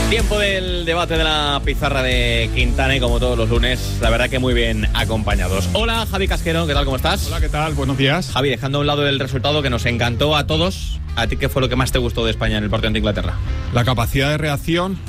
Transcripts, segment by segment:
Tiempo del debate de la pizarra de Quintana y como todos los lunes, la verdad que muy bien acompañados. Hola, Javi Casquero, ¿qué tal? ¿Cómo estás? Hola, ¿qué tal? Buenos días. Javi, dejando a un lado el resultado que nos encantó a todos, ¿a ti qué fue lo que más te gustó de España en el partido ante Inglaterra? La capacidad de reacción,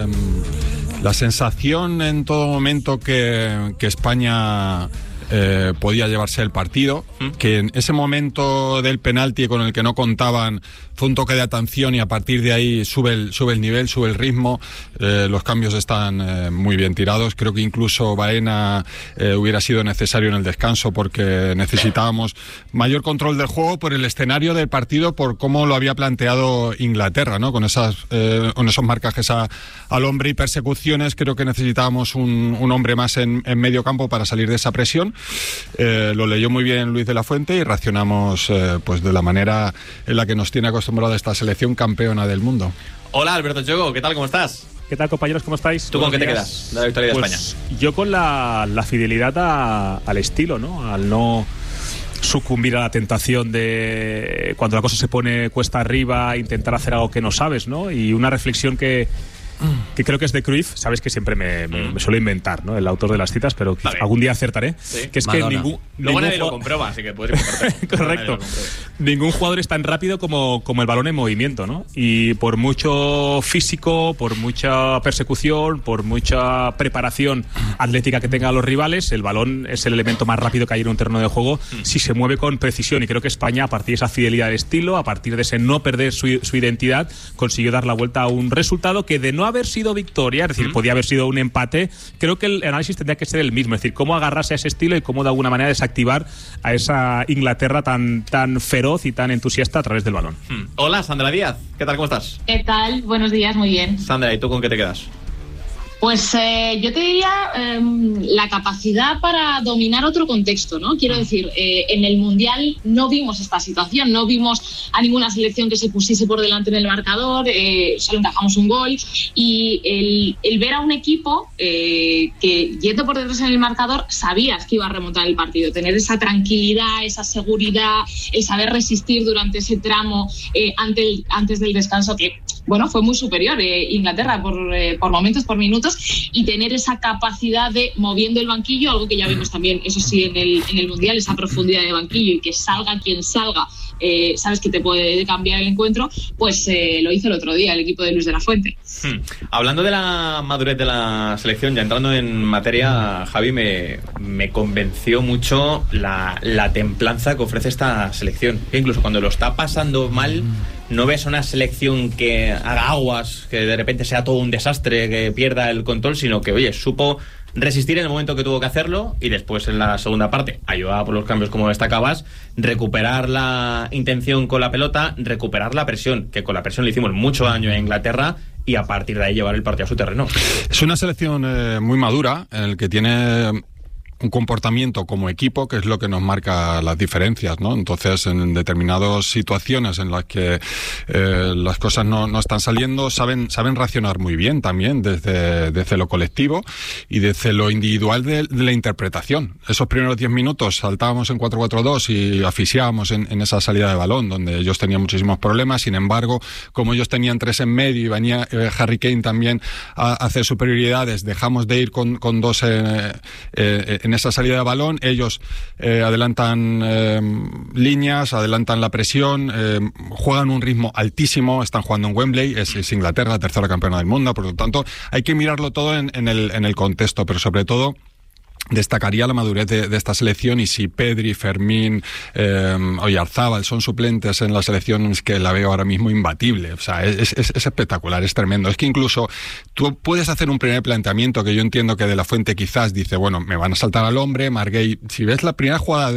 la sensación en todo momento que España podía llevarse el partido, que en ese momento del penalti con el que no contaban fue un toque de atención y a partir de ahí sube el nivel, sube el ritmo, los cambios están muy bien tirados. Creo que incluso Baena hubiera sido necesario en el descanso porque necesitábamos mayor control del juego por el escenario del partido, por cómo lo había planteado Inglaterra, ¿no? Con esos marcajes al hombre y persecuciones. Creo que necesitábamos un hombre más en medio campo para salir de esa presión. Lo leyó muy bien Luis de la Fuente y reaccionamos pues de la manera en la que nos tiene acostumbrada esta selección campeona del mundo. Hola, Alberto Choco, ¿qué tal? ¿Cómo estás? ¿Qué tal, compañeros? ¿Cómo estáis? ¿Tú con qué te quedas de la victoria de España? Yo con la fidelidad al estilo, ¿no? Al no sucumbir a la tentación de cuando la cosa se pone cuesta arriba, intentar hacer algo que no sabes, ¿no? Y una reflexión que creo que es de Cruyff, sabes que siempre me suelo inventar, ¿no? El autor de las citas, pero algún día acertaré. Sí. Que es Madonna. que ningún luego nadie lo comprueba, así que puedes compartir. Correcto. Ningún jugador es tan rápido como el balón en movimiento, ¿no? Y por mucho físico, por mucha persecución, por mucha preparación atlética que tengan los rivales, el balón es el elemento más rápido que hay en un terreno de juego si se mueve con precisión. Y creo que España, a partir de esa fidelidad de estilo, a partir de ese no perder su identidad, consiguió dar la vuelta a un resultado que, de no haber sido victoria, es decir, podía haber sido un empate, creo que el análisis tendría que ser el mismo, es decir, cómo agarrarse a ese estilo y cómo de alguna manera desactivar a esa Inglaterra tan feroz y tan entusiasta a través del balón. Hola, Sandra Díaz, ¿qué tal? ¿Cómo estás? ¿Qué tal? Buenos días, muy bien. Sandra, ¿y tú con qué te quedas? Pues yo te diría la capacidad para dominar otro contexto, ¿no? Quiero decir, en el Mundial no vimos esta situación, no vimos a ninguna selección que se pusiese por delante en el marcador, solo encajamos un gol, y el ver a un equipo que, yendo por detrás en el marcador, sabías que iba a remontar el partido, tener esa tranquilidad, esa seguridad, el saber resistir durante ese tramo antes del descanso, que, bueno, fue muy superior Inglaterra por momentos, por minutos, y tener esa capacidad de, moviendo el banquillo, algo que ya vimos también, eso sí, en el Mundial, esa profundidad de banquillo, y que salga quien salga, sabes que te puede cambiar el encuentro, pues lo hizo el otro día el equipo de Luis de la Fuente. Hablando de la madurez de la selección, ya entrando en materia, Javi, me convenció mucho la templanza que ofrece esta selección, que incluso cuando lo está pasando mal, no ves una selección que haga aguas, que de repente sea todo un desastre, que pierda el control, sino que, oye, supo resistir en el momento que tuvo que hacerlo y después en la segunda parte, ayudada por los cambios como destacabas, recuperar la intención con la pelota, recuperar la presión, que con la presión le hicimos mucho daño a Inglaterra, y a partir de ahí llevar el partido a su terreno. Es una selección muy madura, en el que tiene un comportamiento como equipo que es lo que nos marca las diferencias, ¿no? Entonces, en determinadas situaciones en las que las cosas no están saliendo, saben reaccionar muy bien también desde lo colectivo y desde lo individual de la interpretación. Esos primeros 10 minutos saltábamos en 4-4-2 y asfixiábamos en esa salida de balón, donde ellos tenían muchísimos problemas. Sin embargo, como ellos tenían 3 en medio y venía Harry Kane también a hacer superioridades, dejamos de ir con 2 en esa salida de balón. Ellos adelantan líneas, adelantan la presión, juegan un ritmo altísimo, están jugando en Wembley, es Inglaterra, la tercera campeona del mundo, por lo tanto hay que mirarlo todo en el contexto, pero sobre todo destacaría la madurez de esta selección, y si Pedri, Fermín, Oyarzábal son suplentes en la selección, es que la veo ahora mismo imbatible. O sea, es espectacular, es tremendo. Es que incluso tú puedes hacer un primer planteamiento que yo entiendo que de la Fuente quizás dice, bueno, me van a saltar al hombre, Marguey. Si ves la primera jugada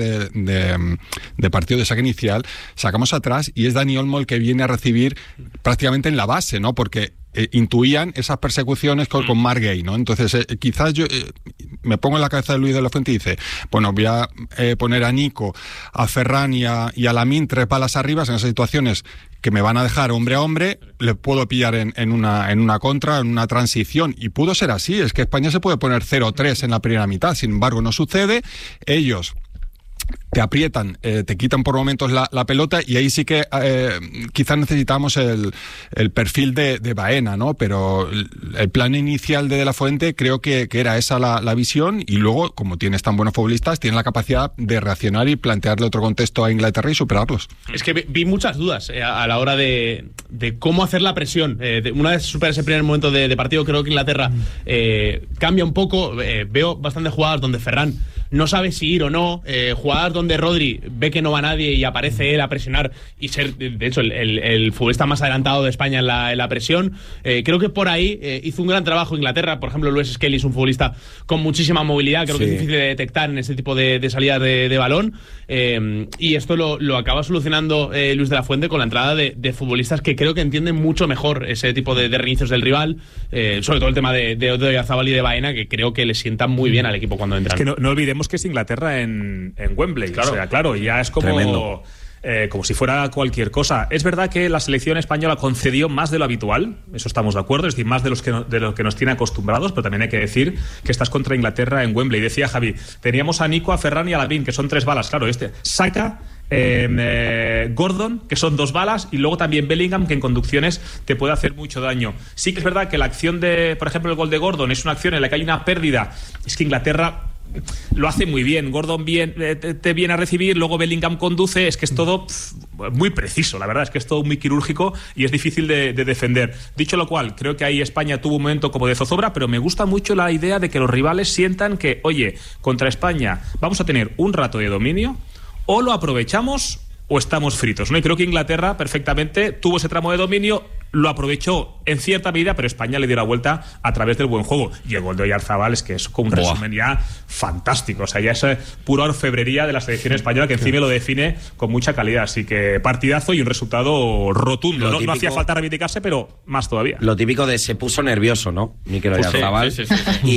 de partido de saque inicial, sacamos atrás y es Dani Olmo el que viene a recibir prácticamente en la base, ¿no? Porque intuían esas persecuciones con Marguey, ¿no? Entonces, quizás yo me pongo en la cabeza de Luis de la Fuente y dice, bueno, voy a poner a Nico, a Ferran y a Lamine 3 balas arriba en esas situaciones que me van a dejar hombre a hombre, le puedo pillar en una contra, en una transición, y pudo ser así. Es que España se puede poner 0-3 en la primera mitad, sin embargo no sucede. Ellos te aprietan, te quitan por momentos la pelota, y ahí sí que quizás necesitamos el perfil de Baena, ¿no? Pero el plan inicial de la Fuente creo que era esa la visión, y luego, como tienes tan buenos futbolistas, tienes la capacidad de reaccionar y plantearle otro contexto a Inglaterra y superarlos. Es que vi muchas dudas a la hora de cómo hacer la presión. Una vez supera ese primer momento de partido, creo que Inglaterra cambia un poco. Veo bastantes jugadas donde Ferran no sabe si ir o no, jugadas donde Rodri ve que no va nadie y aparece él a presionar y ser, de hecho, el futbolista más adelantado de España en la presión. Creo que por ahí hizo un gran trabajo Inglaterra. Por ejemplo, Lewis Skelly es un futbolista con muchísima movilidad, creo que es difícil de detectar en ese tipo de salidas de balón, y esto lo acaba solucionando Luis de la Fuente con la entrada de futbolistas que creo que entienden mucho mejor ese tipo de reinicios del rival, sobre todo el tema de Oyarzabal y de Baena, que creo que le sientan muy bien al equipo cuando entran. Es que no olvidemos que es Inglaterra en Wembley, claro. O sea, claro, ya es como si fuera cualquier cosa. Es verdad que la selección española concedió más de lo habitual, eso estamos de acuerdo, es decir, más de lo que nos tiene acostumbrados, pero también hay que decir que estás contra Inglaterra en Wembley. Decía Javi, teníamos a Nico, a Ferran y a Lavín, que son 3 balas, claro, Saka, Gordon, que son 2 balas, y luego también Bellingham, que en conducciones te puede hacer mucho daño. Sí que es verdad que la acción por ejemplo, el gol de Gordon es una acción en la que hay una pérdida. Es que Inglaterra lo hace muy bien. Gordon te viene a recibir, luego Bellingham conduce. Es que es todo muy preciso, la verdad es que es todo muy quirúrgico y es difícil de defender. Dicho lo cual, creo que ahí España tuvo un momento como de zozobra, pero me gusta mucho la idea de que los rivales sientan que, oye, contra España vamos a tener un rato de dominio, o lo aprovechamos o estamos fritos, ¿no? Y creo que Inglaterra perfectamente tuvo ese tramo de dominio, lo aprovechó en cierta medida, pero España le dio la vuelta a través del buen juego. Y el gol de Oyarzabal es que es como un resumen ya fantástico. O sea, ya es pura orfebrería de la selección española, que encima lo define con mucha calidad. Así que partidazo y un resultado rotundo. No hacía falta reivindicarse, pero más todavía. Lo típico de se puso nervioso, ¿no? Mikel Oyarzabal. Sí.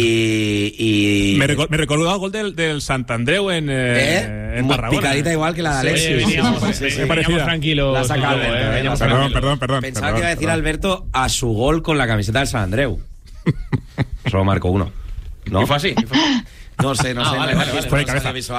Y me recordó el gol del Santandreu en Tarragona. Picadita igual que la de Alexis. Veníamos tranquilos. La sacado, Perdón. Pensaba que iba a decir Alberto a su gol con la camiseta del Sant Andreu. Solo marcó uno, ¿no? ¿Y fue así? No sé. Vale. Fue de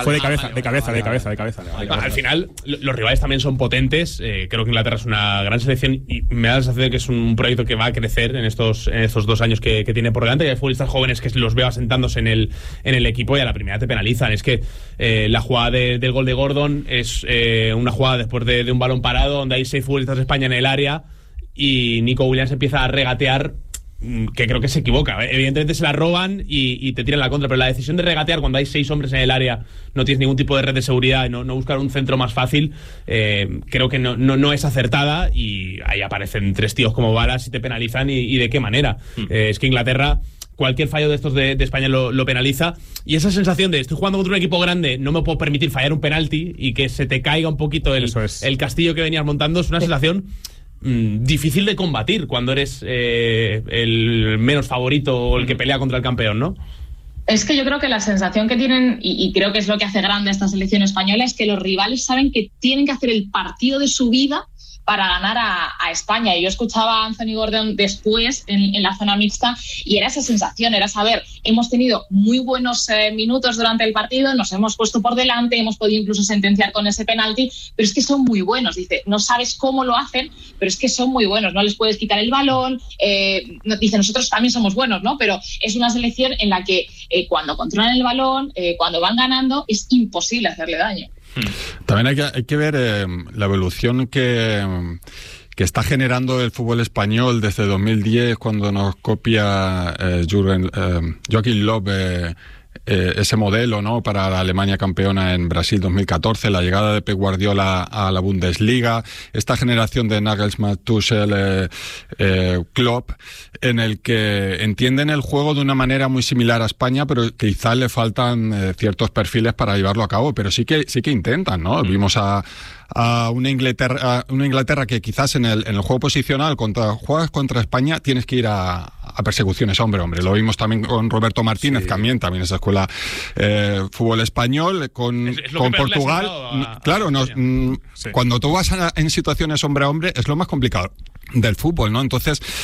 cabeza. Al final, los rivales también son potentes. Creo que Inglaterra es una gran selección y me da la sensación de que es un proyecto que va a crecer en estos 2 años que tiene por delante. Y hay futbolistas jóvenes que los veo asentándose en el equipo y a la primera te penalizan. Es que la jugada del gol de Gordon es una jugada después de un balón parado donde hay 6 futbolistas de España en el área y Nico Williams empieza a regatear, que creo que se equivoca. Evidentemente se la roban y te tiran la contra, pero la decisión de regatear cuando hay 6 hombres en el área, no tienes ningún tipo de red de seguridad y no buscar un centro más fácil, creo que no es acertada, y ahí aparecen 3 tíos como balas y te penalizan, y de qué manera. Es que Inglaterra, cualquier fallo de estos de España lo penaliza, y esa sensación de estoy jugando contra un equipo grande, no me puedo permitir fallar un penalti y que se te caiga un poquito el castillo que venías montando, es una sensación difícil de combatir cuando eres el menos favorito o el que pelea contra el campeón, ¿no? Es que yo creo que la sensación que tienen, y creo que es lo que hace grande a esta selección española, es que los rivales saben que tienen que hacer el partido de su vida para ganar a España. Y yo escuchaba a Anthony Gordon después en la zona mixta y era esa sensación, era saber, hemos tenido muy buenos minutos durante el partido, nos hemos puesto por delante, hemos podido incluso sentenciar con ese penalti, pero es que son muy buenos. Dice, no sabes cómo lo hacen, pero es que son muy buenos, no les puedes quitar el balón. Dice, nosotros también somos buenos, ¿no? Pero es una selección en la que cuando controlan el balón, cuando van ganando, es imposible hacerle daño. También hay que ver la evolución que está generando el fútbol español desde 2010, cuando nos copia Joachim Löw ese modelo, ¿no?, para la Alemania campeona en Brasil 2014, la llegada de Pep Guardiola a la Bundesliga, esta generación de Nagelsmann, Tuchel, Klopp, en el que entienden el juego de una manera muy similar a España, pero quizás le faltan ciertos perfiles para llevarlo a cabo, pero sí que intentan, ¿no? Vimos a una Inglaterra que quizás en el juego posicional, juegas contra España, tienes que ir a persecuciones hombre. Lo vimos también con Roberto Martínez, también esa escuela fútbol español, con Portugal. Claro, cuando tú vas en situaciones hombre a hombre es lo más complicado del fútbol, ¿no? Entonces,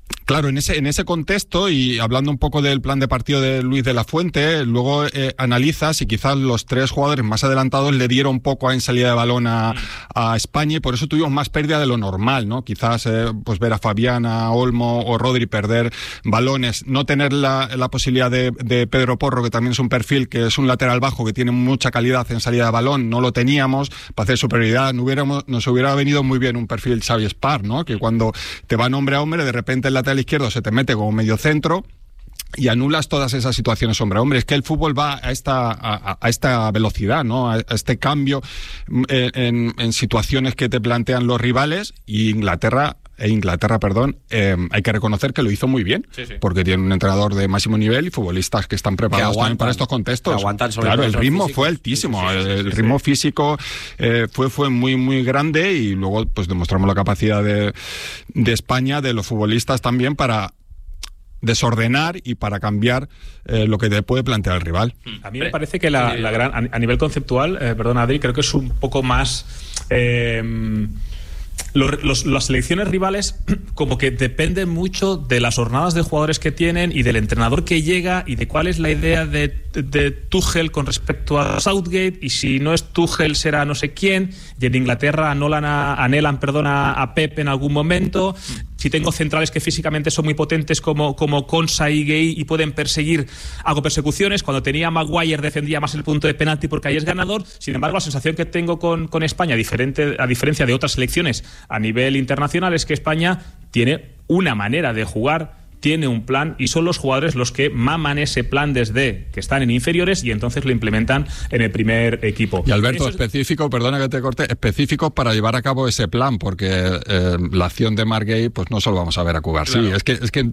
Claro, en ese contexto, y hablando un poco del plan de partido de Luis de la Fuente, luego analizas y quizás los 3 jugadores más adelantados le dieron poco en salida de balón a España, y por eso tuvimos más pérdida de lo normal, ¿no? Quizás pues ver a Fabián, a Olmo o Rodri perder balones, no tener la posibilidad de Pedro Porro, que también es un perfil, que es un lateral bajo, que tiene mucha calidad en salida de balón, no lo teníamos, para hacer superioridad nos hubiera venido muy bien un perfil Xavi Spar, ¿no? Que cuando te van hombre a hombre, de repente el lateral izquierdo se te mete como medio centro y anulas todas esas situaciones hombre a hombre. Es que el fútbol va a esta velocidad, ¿no? A este cambio en situaciones que te plantean los rivales, y Inglaterra, hay que reconocer que lo hizo muy bien, sí. Porque tiene un entrenador de máximo nivel y futbolistas que están preparados también para estos contextos. Claro, el ritmo fue altísimo, el ritmo físico fue muy, muy grande, y luego pues demostramos la capacidad de España, de los futbolistas también, para desordenar y para cambiar lo que te puede plantear el rival. A mí me parece que a nivel conceptual, perdón Adri, creo que es un poco más... Las selecciones rivales como que dependen mucho de las jornadas de jugadores que tienen y del entrenador que llega y de cuál es la idea de Tuchel con respecto a Southgate, y si no es Tuchel será no sé quién, y en Inglaterra anhelan a Pep en algún momento. Si tengo centrales que físicamente son muy potentes como Konsa y Gueye y pueden perseguir, hago persecuciones. Cuando tenía Maguire defendía más el punto de penalti porque ahí es ganador. Sin embargo, la sensación que tengo con España, a diferencia de otras selecciones a nivel internacional, es que España tiene una manera de jugar, tiene un plan, y son los jugadores los que maman ese plan desde que están en inferiores y entonces lo implementan en el primer equipo. Y Alberto, específico, perdona que te corte, específico para llevar a cabo ese plan, porque la acción de Marc Gueye pues no solo vamos a ver a Cubarsí, claro. Es que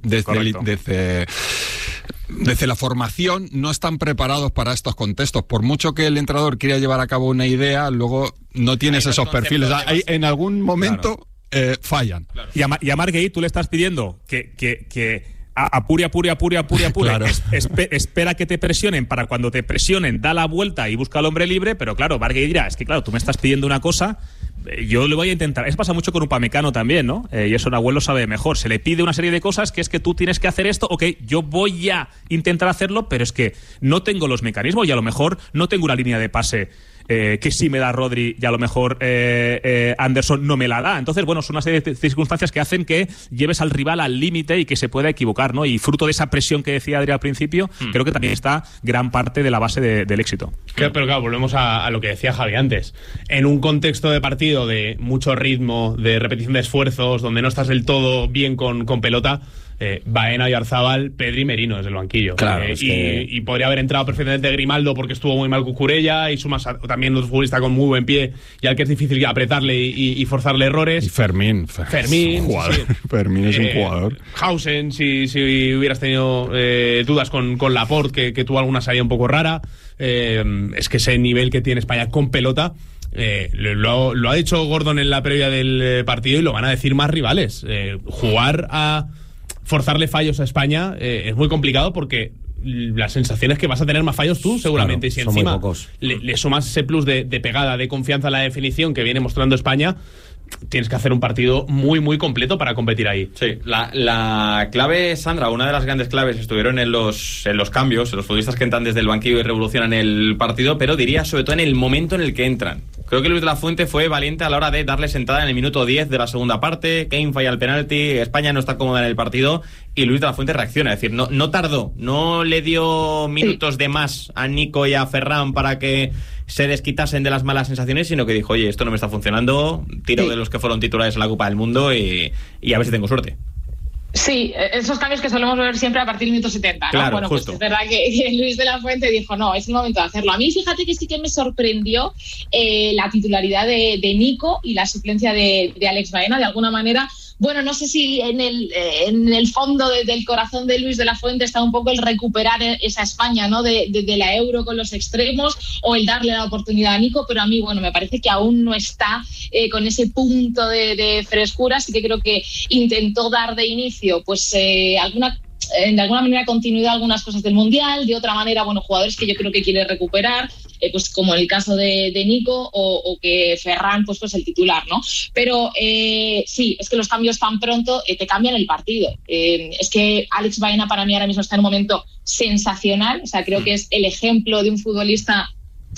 desde la formación no están preparados para estos contextos. Por mucho que el entrenador quiera llevar a cabo una idea, luego no tienes esos perfiles. En algún momento... Claro. Fallan. Claro. Y a Marc Gueye tú le estás pidiendo que apure. Claro. Espera que te presionen, para cuando te presionen da la vuelta y busca al hombre libre, pero claro, Marc Gueye dirá, es que claro, tú me estás pidiendo una cosa, yo le voy a intentar. Eso pasa mucho con Upamecano también, ¿no? Y eso Nahuel lo sabe mejor. Se le pide una serie de cosas, que es que tú tienes que hacer esto, ok, yo voy a intentar hacerlo, pero es que no tengo los mecanismos y a lo mejor no tengo una línea de pase que sí me da Rodri, y a lo mejor Anderson no me la da. Entonces, bueno, son una serie de circunstancias que hacen que lleves al rival al límite y que se pueda equivocar, ¿no? Y fruto de esa presión que decía Adri al principio, creo que también está gran parte de la base del éxito. Pero claro, volvemos a lo que decía Javi antes. En un contexto de partido de mucho ritmo, de repetición de esfuerzos, donde no estás del todo bien con pelota, Baena, Oyarzábal, Pedri, Merino desde el banquillo. Claro, y podría haber entrado perfectamente Grimaldo porque estuvo muy mal Cucurella, y sumas también un futbolista con muy buen pie y al que es difícil apretarle y forzarle errores. Y Fermín, jugador. Sí. Fermín es un jugador. Hausen, si hubieras tenido dudas con Laporte, que tuvo alguna salida un poco rara. Es que ese nivel que tiene España con pelota, lo ha dicho Gordon en la previa del partido, y lo van a decir más rivales. Jugar a forzarle fallos a España es muy complicado, porque la sensación es que vas a tener más fallos tú seguramente, claro, y si encima le sumas ese plus de pegada, de confianza en la definición que viene mostrando España, tienes que hacer un partido muy, muy completo para competir ahí. Sí, la clave, Sandra, una de las grandes claves estuvieron en los cambios, en los futbolistas que entran desde el banquillo y revolucionan el partido, pero diría sobre todo en el momento en el que entran. Creo que Luis de la Fuente fue valiente a la hora de darle sentada en el minuto 10 de la segunda parte. Kane falla el penalti, España no está cómoda en el partido y Luis de la Fuente reacciona. Es decir, no tardó, no le dio minutos de más a Nico y a Ferran para que se desquitasen de las malas sensaciones, sino que dijo, oye, esto no me está funcionando, tiro de los que fueron titulares en la Copa del Mundo y a ver si tengo suerte. Sí, esos cambios que solemos ver siempre a partir del minuto 70, ¿no? Claro, bueno, justo. Pues es verdad que Luis de la Fuente dijo, no, es el momento de hacerlo. A mí, fíjate que sí que me sorprendió la titularidad de Nico y la suplencia de Alex Baena, de alguna manera. Bueno, no sé si en el fondo del corazón de Luis de la Fuente está un poco el recuperar esa España, ¿no? de la Euro con los extremos, o el darle la oportunidad a Nico, pero a mí, bueno, me parece que aún no está con ese punto de frescura. Así que creo que intentó dar de inicio, pues, de alguna manera continuidad a algunas cosas del Mundial, de otra manera, bueno, jugadores que yo creo que quiere recuperar. pues como el caso de Nico o que Ferran pues el titular, ¿no? Pero sí, es que los cambios tan pronto te cambian el partido. Es que Alex Baena para mí ahora mismo está en un momento sensacional, o sea, creo que es el ejemplo de un futbolista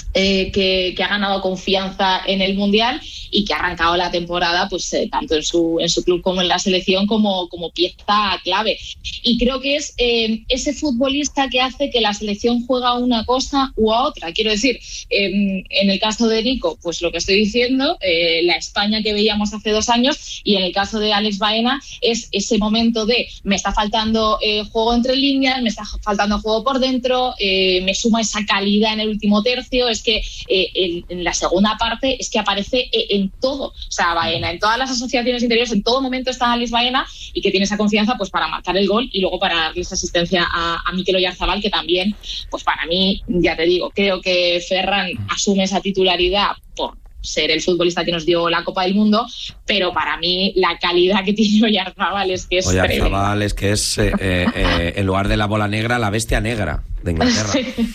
que ha ganado confianza en el Mundial y que ha arrancado la temporada pues tanto en su club como en la selección como pieza clave. Y creo que es ese futbolista que hace que la selección juega a una cosa u a otra. Quiero decir, en el caso de Nico, pues lo que estoy diciendo, la España que veíamos hace 2 años, y en el caso de Alex Baena es ese momento de me está faltando juego entre líneas, me está faltando juego por dentro, me suma esa calidad en el último tercio. Es que en la segunda parte es que aparece en todo, o sea, Baena, en todas las asociaciones interiores, en todo momento está Alex Baena, y que tiene esa confianza pues para marcar el gol y luego para darle esa asistencia a Mikel Oyarzabal, que también, pues para mí, ya te digo, creo que Ferran asume esa titularidad por ser el futbolista que nos dio la Copa del Mundo, pero para mí la calidad que tiene Oyarzabal es que es Oyarzabal es que es en lugar de la bola negra, la bestia negra de Inglaterra.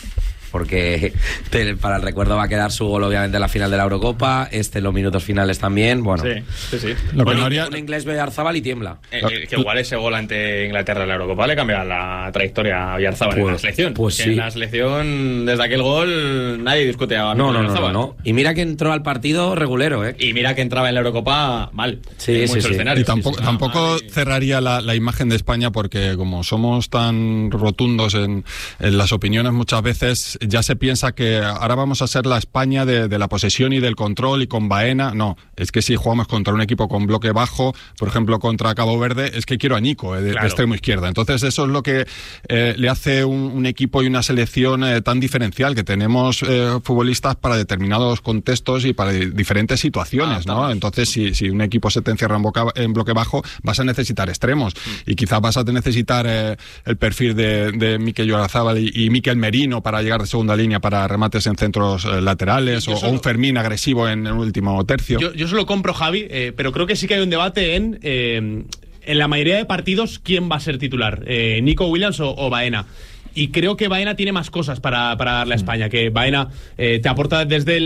Porque para el recuerdo va a quedar su gol obviamente en la final de la Eurocopa, en los minutos finales también, bueno. Sí. Lo que no haría... Un inglés ve a Oyarzabal y tiembla. Que igual ese gol ante Inglaterra en la Eurocopa le cambia la trayectoria a Oyarzabal en la selección. Pues sí. En la selección, desde aquel gol, nadie discute a Oyarzabal. No. Y mira que entró al partido regulero, Y mira que entraba en la Eurocopa mal. Sí. Y tampoco cerraría la imagen de España, porque como somos tan rotundos en las opiniones muchas veces, ya se piensa que ahora vamos a ser la España de la posesión y del control y con Baena. No, es que si jugamos contra un equipo con bloque bajo, por ejemplo contra Cabo Verde, es que quiero a Nico de extremo izquierda. Entonces eso es lo que le hace un equipo y una selección tan diferencial, que tenemos futbolistas para determinados contextos y para diferentes situaciones, ¿no? Entonces si un equipo se te encierra en bloque bajo, vas a necesitar extremos, y quizás vas a necesitar el perfil de Mikel Oyarzabal y Mikel Merino para llegar de segunda línea para remates en centros laterales, o un Fermín agresivo en el último tercio. Yo solo compro, Javi, pero creo que sí que hay un debate en la mayoría de partidos quién va a ser titular, Nico Williams o Baena. Y creo que Baena tiene más cosas para darle a España, que Baena te aporta desde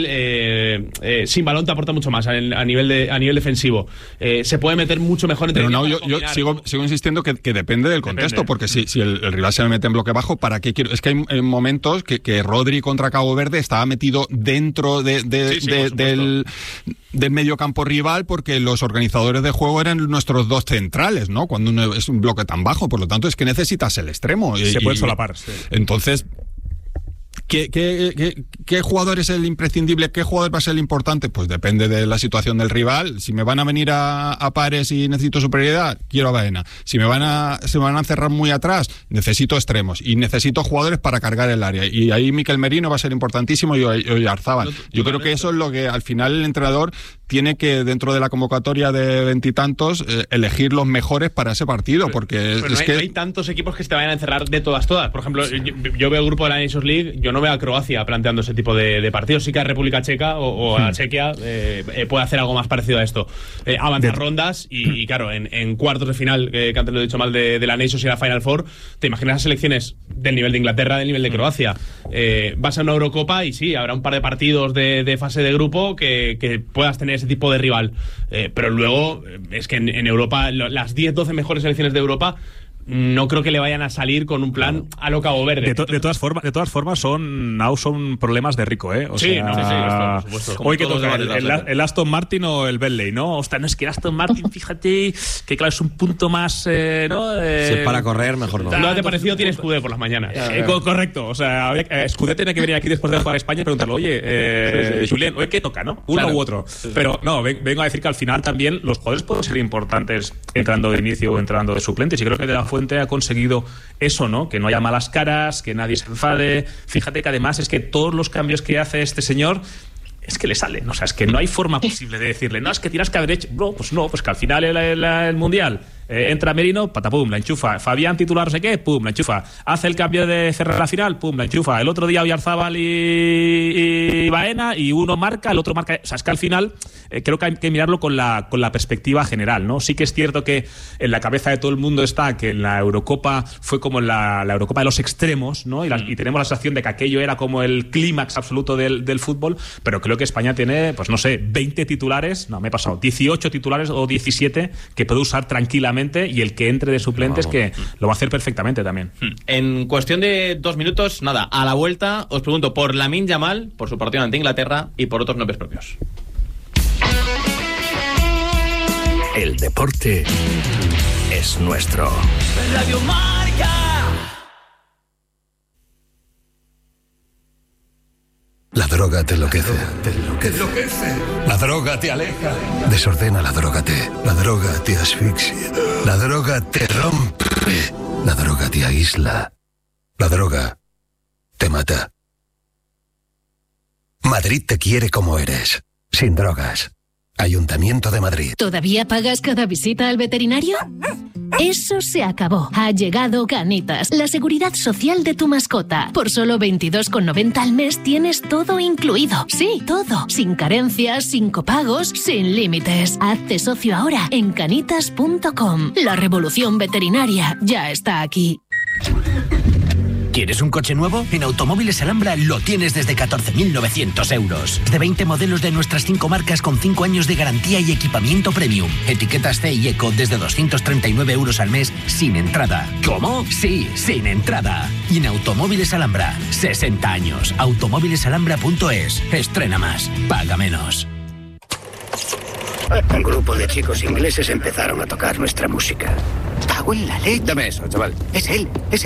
el sin balón, te aporta mucho más a nivel defensivo. Se puede meter mucho mejor entre. Pero no, yo sigo insistiendo que depende del contexto, porque si el rival se me mete en bloque bajo, ¿para qué quiero? Es que hay momentos que Rodri contra Cabo Verde estaba metido dentro del mediocampo rival, porque los organizadores de juego eran nuestros 2 centrales, ¿no? Cuando uno es un bloque tan bajo, por lo tanto es que necesitas el extremo. Se puede solapar. Sí. Entonces, ¿qué jugador es el imprescindible? ¿Qué jugador va a ser el importante? Pues depende de la situación del rival. Si me van a venir a pares y necesito superioridad, quiero a Baena. Si se me van a encerrar muy atrás, necesito extremos y necesito jugadores para cargar el área. Y ahí Mikel Merino va a ser importantísimo, y Oyarzabal. Yo creo que eso es lo que al final el entrenador tiene que, dentro de la convocatoria de 20 y tantos, elegir los mejores para ese partido, porque no hay tantos equipos que se te vayan a encerrar de todas. Por ejemplo, yo veo el grupo de la Nations League, yo no veo a Croacia planteando ese tipo de partidos. Sí que a República Checa o a Chequia puede hacer algo más parecido a esto. Avanzar rondas y claro, en cuartos de final, que antes lo he dicho mal, de la Nations y la Final Four, te imaginas las selecciones del nivel de Inglaterra, del nivel de Croacia. Vas a una Eurocopa y sí, habrá un par de partidos de fase de grupo que puedas tener ese tipo de rival, pero luego es que en Europa las 10-12 mejores selecciones de Europa no creo que le vayan a salir con un plan a lo Cabo Verde. De todas formas son problemas de rico, ¿eh? Sí, por supuesto. Hoy que toca el Aston Martin o el Bentley, ¿no? Ostras, no, es que el Aston Martin, fíjate, que claro, es un punto más, ¿no? Si es para correr, mejor no. ¿No te ha parecido? Tienes Scudé por las mañanas. Correcto, o sea, Scudé tiene que venir aquí después de jugar a España y preguntarle, oye, Julián, oye, ¿qué toca, no? Uno u otro. Pero no, vengo a decir que al final también los jugadores pueden ser importantes entrando de inicio o entrando de suplentes, y creo que De La Fuente ha conseguido eso, ¿no? Que no haya malas caras, que nadie se enfade. Fíjate que además es que todos los cambios que hace este señor es que le salen, o sea, es que no hay forma posible de decirle, no, es que tienes que haber hecho, no, pues que al final el Mundial Entra Merino, patapum, la enchufa. Fabián titular no sé qué, pum, la enchufa. Hace el cambio de Ferrer a la final, pum, la enchufa. El otro día Oyarzábal y Baena, y uno marca, el otro marca. O sea, es que al final creo que hay que mirarlo con la perspectiva general, ¿no? Sí que es cierto que en la cabeza de todo el mundo está que en la Eurocopa fue como la Eurocopa de los extremos, ¿no? Y tenemos la sensación de que aquello era como el clímax absoluto del fútbol, pero creo que España tiene, pues no sé, 20 titulares, no, me he pasado, 18 titulares o 17 que puede usar tranquilamente, y el que entre de suplentes que lo va a hacer perfectamente también. En cuestión de 2 minutos, nada, a la vuelta os pregunto por Lamine Yamal, por su partido ante Inglaterra y por otros nombres propios. El deporte es nuestro. Radio Marca. La droga te enloquece. La droga te aleja. Desordena la droga La droga te asfixia. La droga te rompe. La droga te aísla. La droga te mata. Madrid te quiere como eres. Sin drogas. Ayuntamiento de Madrid. ¿Todavía pagas cada visita al veterinario? Eso se acabó. Ha llegado Canitas, la seguridad social de tu mascota. Por solo 22,90 al mes tienes todo incluido. Sí, todo. Sin carencias, sin copagos, sin límites. Hazte socio ahora en canitas.com. La revolución veterinaria ya está aquí. ¿Quieres un coche nuevo? En Automóviles Alhambra lo tienes desde 14.900 euros. De 20 modelos de nuestras 5 marcas con 5 años de garantía y equipamiento premium. Etiquetas C y Eco desde 239 euros al mes sin entrada. ¿Cómo? Sí, sin entrada. Y en Automóviles Alhambra, 60 años. Automóvilesalhambra.es. Estrena más, paga menos. Un grupo de chicos ingleses empezaron a tocar nuestra música. ¡Cago en la leche! Dame eso, chaval. Es él.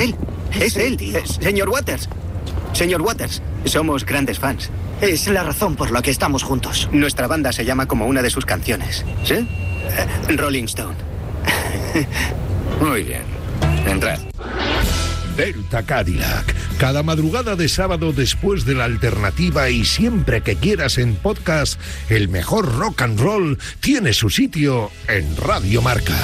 Señor Waters. Señor Waters, somos grandes fans. Es la razón por la que estamos juntos. Nuestra banda se llama como una de sus canciones. ¿Sí? Rolling Stone. Muy bien. Entrad. Delta Cadillac. Cada madrugada de sábado después de la alternativa y siempre que quieras en podcast, el mejor rock and roll tiene su sitio en Radio Marca.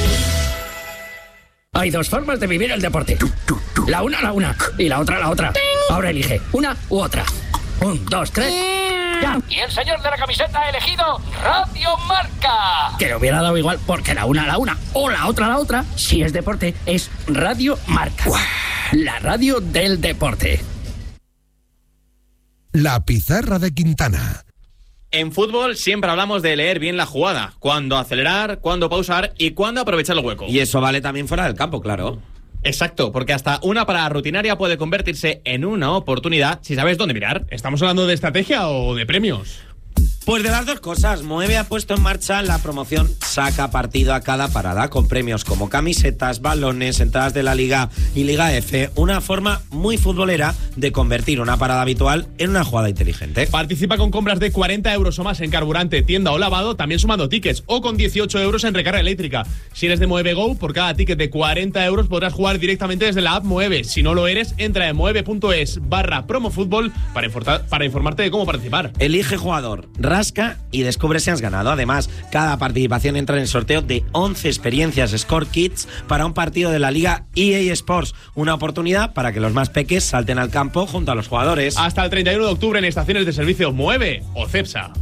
Hay 2 formas de vivir el deporte. La una y la otra. Ahora elige una u otra. 1, 2, 3. ¡Ya! Y el señor de la camiseta ha elegido Radio Marca. Que le hubiera dado igual, porque la una o la otra, si es deporte, es Radio Marca. ¡Uah! La radio del deporte. La pizarra de Quintana. En fútbol siempre hablamos de leer bien la jugada, cuándo acelerar, cuándo pausar y cuándo aprovechar el hueco. Y eso vale también fuera del campo, claro. Exacto, porque hasta una parada rutinaria puede convertirse en una oportunidad si sabes dónde mirar. ¿Estamos hablando de estrategia o de premios? Pues de las dos cosas. Mueve ha puesto en marcha la promoción Saca Partido a Cada Parada, con premios como camisetas, balones, entradas de la Liga y Liga F. Una forma muy futbolera de convertir una parada habitual en una jugada inteligente. Participa con compras de 40 euros o más en carburante, tienda o lavado, también sumando tickets, o con 18 euros en recarga eléctrica. Si eres de Mueve Go, por cada ticket de 40 euros podrás jugar directamente desde la app Mueve. Si no lo eres, entra en mueve.es/promofutbol para informarte de cómo participar. Elige jugador, rasca y descubre si has ganado. Además, cada participación entra en el sorteo de 11 experiencias Score Kits para un partido de la Liga EA Sports. Una oportunidad para que los más peques salten al campo junto a los jugadores. Hasta el 31 de octubre en estaciones de servicio Mueve o Cepsa.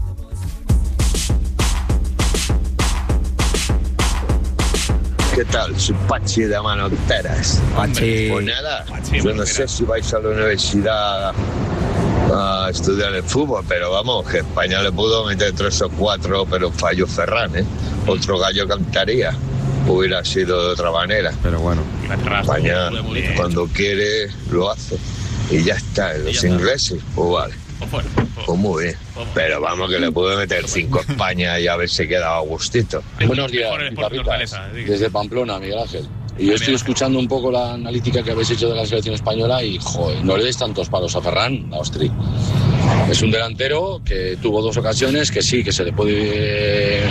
¿Qué tal? Soy Pachi de Manoteras. Pachi. Pues nada, yo no sé si vais a la universidad a estudiar el fútbol, pero vamos, que España le pudo meter 3 o 4, pero falló Ferran, ¿eh? Otro gallo cantaría. Hubiera sido de otra manera. Pero bueno, España cuando quiere lo hace. Y ya está, los ingleses, pues vale. Pues muy bien. Pero vamos, que le puede meter 5 a España y a ver si queda a gustito. Buenos días, desde Pamplona, Miguel Ángel. Y yo estoy escuchando un poco la analítica que habéis hecho de la selección española y, joder, no le des tantos palos a Ferran, a Ostri. Es un delantero que tuvo 2 ocasiones, que sí, que se le puede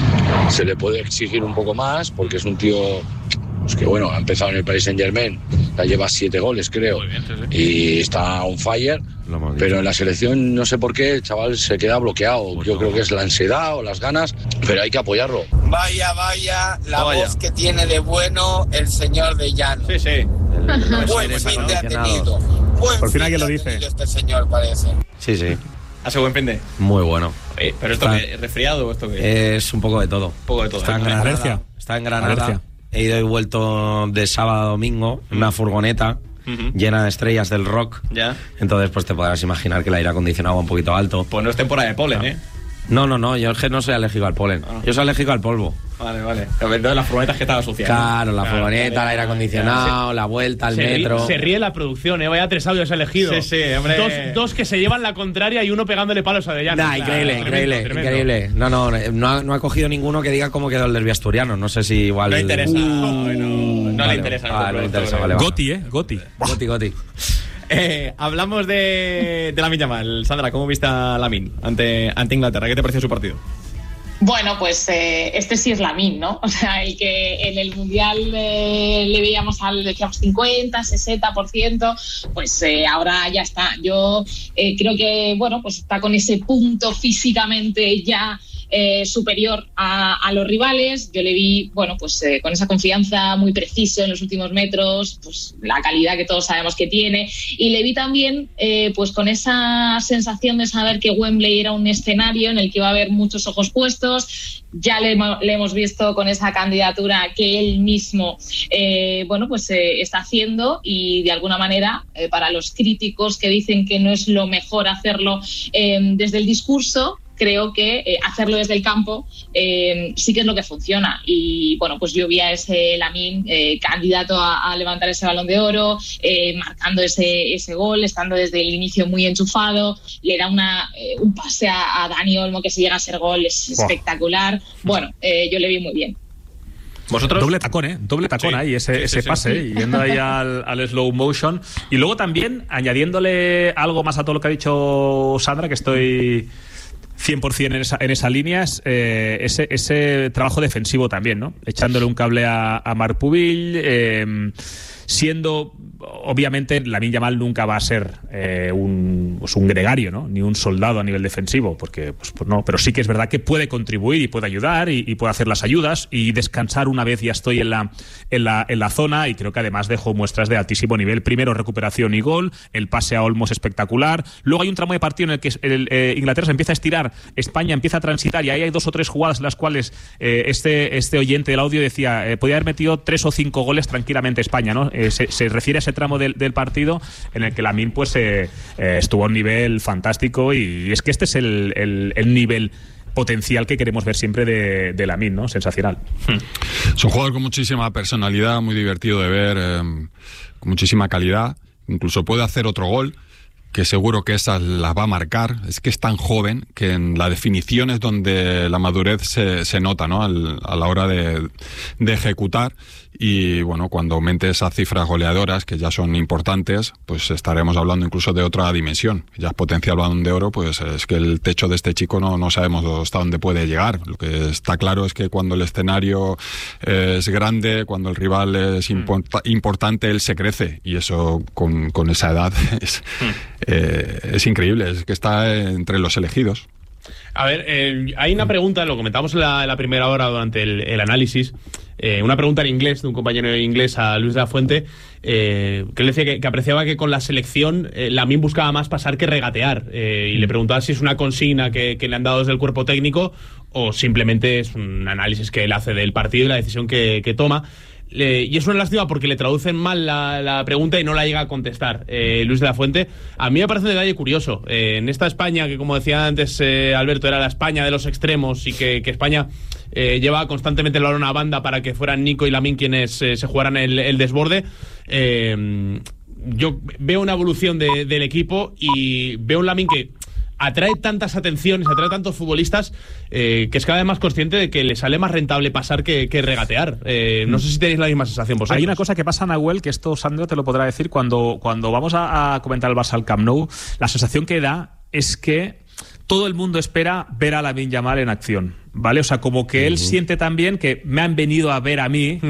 exigir un poco más, porque es un tío pues que, bueno, ha empezado en el Paris Saint-Germain Ya lleva 7 goles, creo. Y está on fire. Pero en la selección, no sé por qué, el chaval se queda bloqueado. Yo creo que es la ansiedad o las ganas, pero hay que apoyarlo. Vaya, la voz que tiene de bueno el señor de Llano. Sí. Buen fin de ha tenido. Por fin alguien lo dice. Este señor parece. Sí. ¿Hace buen fin de? Muy bueno. ¿Pero esto es resfriado o esto qué? Es un poco de todo. Está en Granada. Está en Granada. He ido y vuelto de sábado a domingo en una furgoneta llena de estrellas del rock. Ya. Entonces, pues te podrás imaginar que el aire acondicionado va un poquito alto. Pues no es temporada de polen, ¿eh? No, yo es que no soy alérgico al polen. Yo soy alérgico al polvo. Vale. Entonces las furgonetas que estaba sucias. Claro, la furgoneta, el aire acondicionado, la vuelta, el metro. Se ríe la producción, ¿eh? Vaya 3 audios elegidos. Sí, hombre. Dos que se llevan la contraria y uno pegándole palos a De Llano. Increíble. No ha cogido ninguno que diga cómo quedó el derbi asturiano. No sé si igual... No le interesa. No le interesa. No le interesa, vale. Goti. Hablamos de Lamine Yamal. Sandra, ¿cómo viste a Lamine ante Inglaterra? ¿Qué te pareció su partido? Bueno, pues este sí es Lamine, ¿no? O sea, el que en el Mundial le veíamos decíamos 50, 60%, pues ahora ya está. Yo creo que, bueno, pues está con ese punto físicamente ya superior a los rivales. Yo le vi, bueno, pues con esa confianza, muy preciso en los últimos metros, pues la calidad que todos sabemos que tiene, y le vi también pues con esa sensación de saber que Wembley era un escenario en el que iba a haber muchos ojos puestos. Ya le hemos visto con esa candidatura que él mismo bueno, pues está haciendo, y de alguna manera para los críticos que dicen que no es lo mejor hacerlo desde el discurso, creo que hacerlo desde el campo sí que es lo que funciona. Y bueno, pues yo vi a ese Lamine candidato a levantar ese Balón de Oro, marcando ese gol, estando desde el inicio muy enchufado. Le da un pase a Dani Olmo que si llega a ser gol es espectacular. Bueno, yo le vi muy bien. ¿Vosotros? Doble tacón ahí, ese pase, yendo ahí al slow motion. Y luego también, añadiéndole algo más a todo lo que ha dicho Sandra, que estoy 100% en esa línea, ese trabajo defensivo también, ¿no? Echándole un cable a Marc Pubil, siendo, obviamente, Lamine Yamal nunca va a ser un gregario, ¿no? Ni un soldado a nivel defensivo, porque pues no, pero sí que es verdad que puede contribuir y puede ayudar y puede hacer las ayudas y descansar una vez ya estoy en la zona, y creo que además dejó muestras de altísimo nivel. Primero, recuperación y gol, el pase a Olmos espectacular. Luego hay un tramo de partido en el que Inglaterra se empieza a estirar, España empieza a transitar, y ahí hay 2 o 3 jugadas en las cuales este oyente del audio decía podía haber metido 3 o 5 goles tranquilamente España, ¿no? Se refiere a ese tramo del partido en el que Lamine pues estuvo a un nivel fantástico, y es que este es el nivel potencial que queremos ver siempre de Lamine, ¿no? Sensacional. Es un jugador con muchísima personalidad, muy divertido de ver, con muchísima calidad. Incluso puede hacer otro gol, que seguro que esas las va a marcar. Es que es tan joven que en la definición es donde la madurez se nota, ¿no? A la hora de ejecutar. Y bueno, cuando aumente esas cifras goleadoras, que ya son importantes, pues estaremos hablando incluso de otra dimensión. Ya es potencial Balón de Oro, pues es que el techo de este chico no sabemos hasta dónde puede llegar. Lo que está claro es que cuando el escenario es grande, cuando el rival es importante, él se crece, y eso con esa edad es increíble, es que está entre los elegidos. A ver, hay una pregunta, lo comentamos en la primera hora durante el análisis, una pregunta en inglés de un compañero de inglés a Luis de la Fuente, que él decía que apreciaba que con la selección Lamine buscaba más pasar que regatear, y le preguntaba si es una consigna que le han dado desde el cuerpo técnico o simplemente es un análisis que él hace del partido y la decisión que toma. Y es una lástima porque le traducen mal la pregunta y no la llega a contestar Luis de la Fuente. A mí me parece un detalle curioso. En esta España, que como decía antes Alberto, era la España de los extremos, y que España llevaba constantemente el balón a banda para que fueran Nico y Lamine quienes se jugaran el desborde. Yo veo una evolución del equipo, y veo un Lamine que atrae tantas atenciones, atrae tantos futbolistas, que es cada vez más consciente de que le sale más rentable pasar que regatear. No sé si tenéis la misma sensación vosotros. Hay una cosa que pasa, Nahuel, que esto Sandro te lo podrá decir, cuando vamos a comentar el Barça al Camp Nou, la sensación que da es que todo el mundo espera ver a Lamine Yamal en acción, ¿vale? O sea, como que él siente también que me han venido a ver a mí,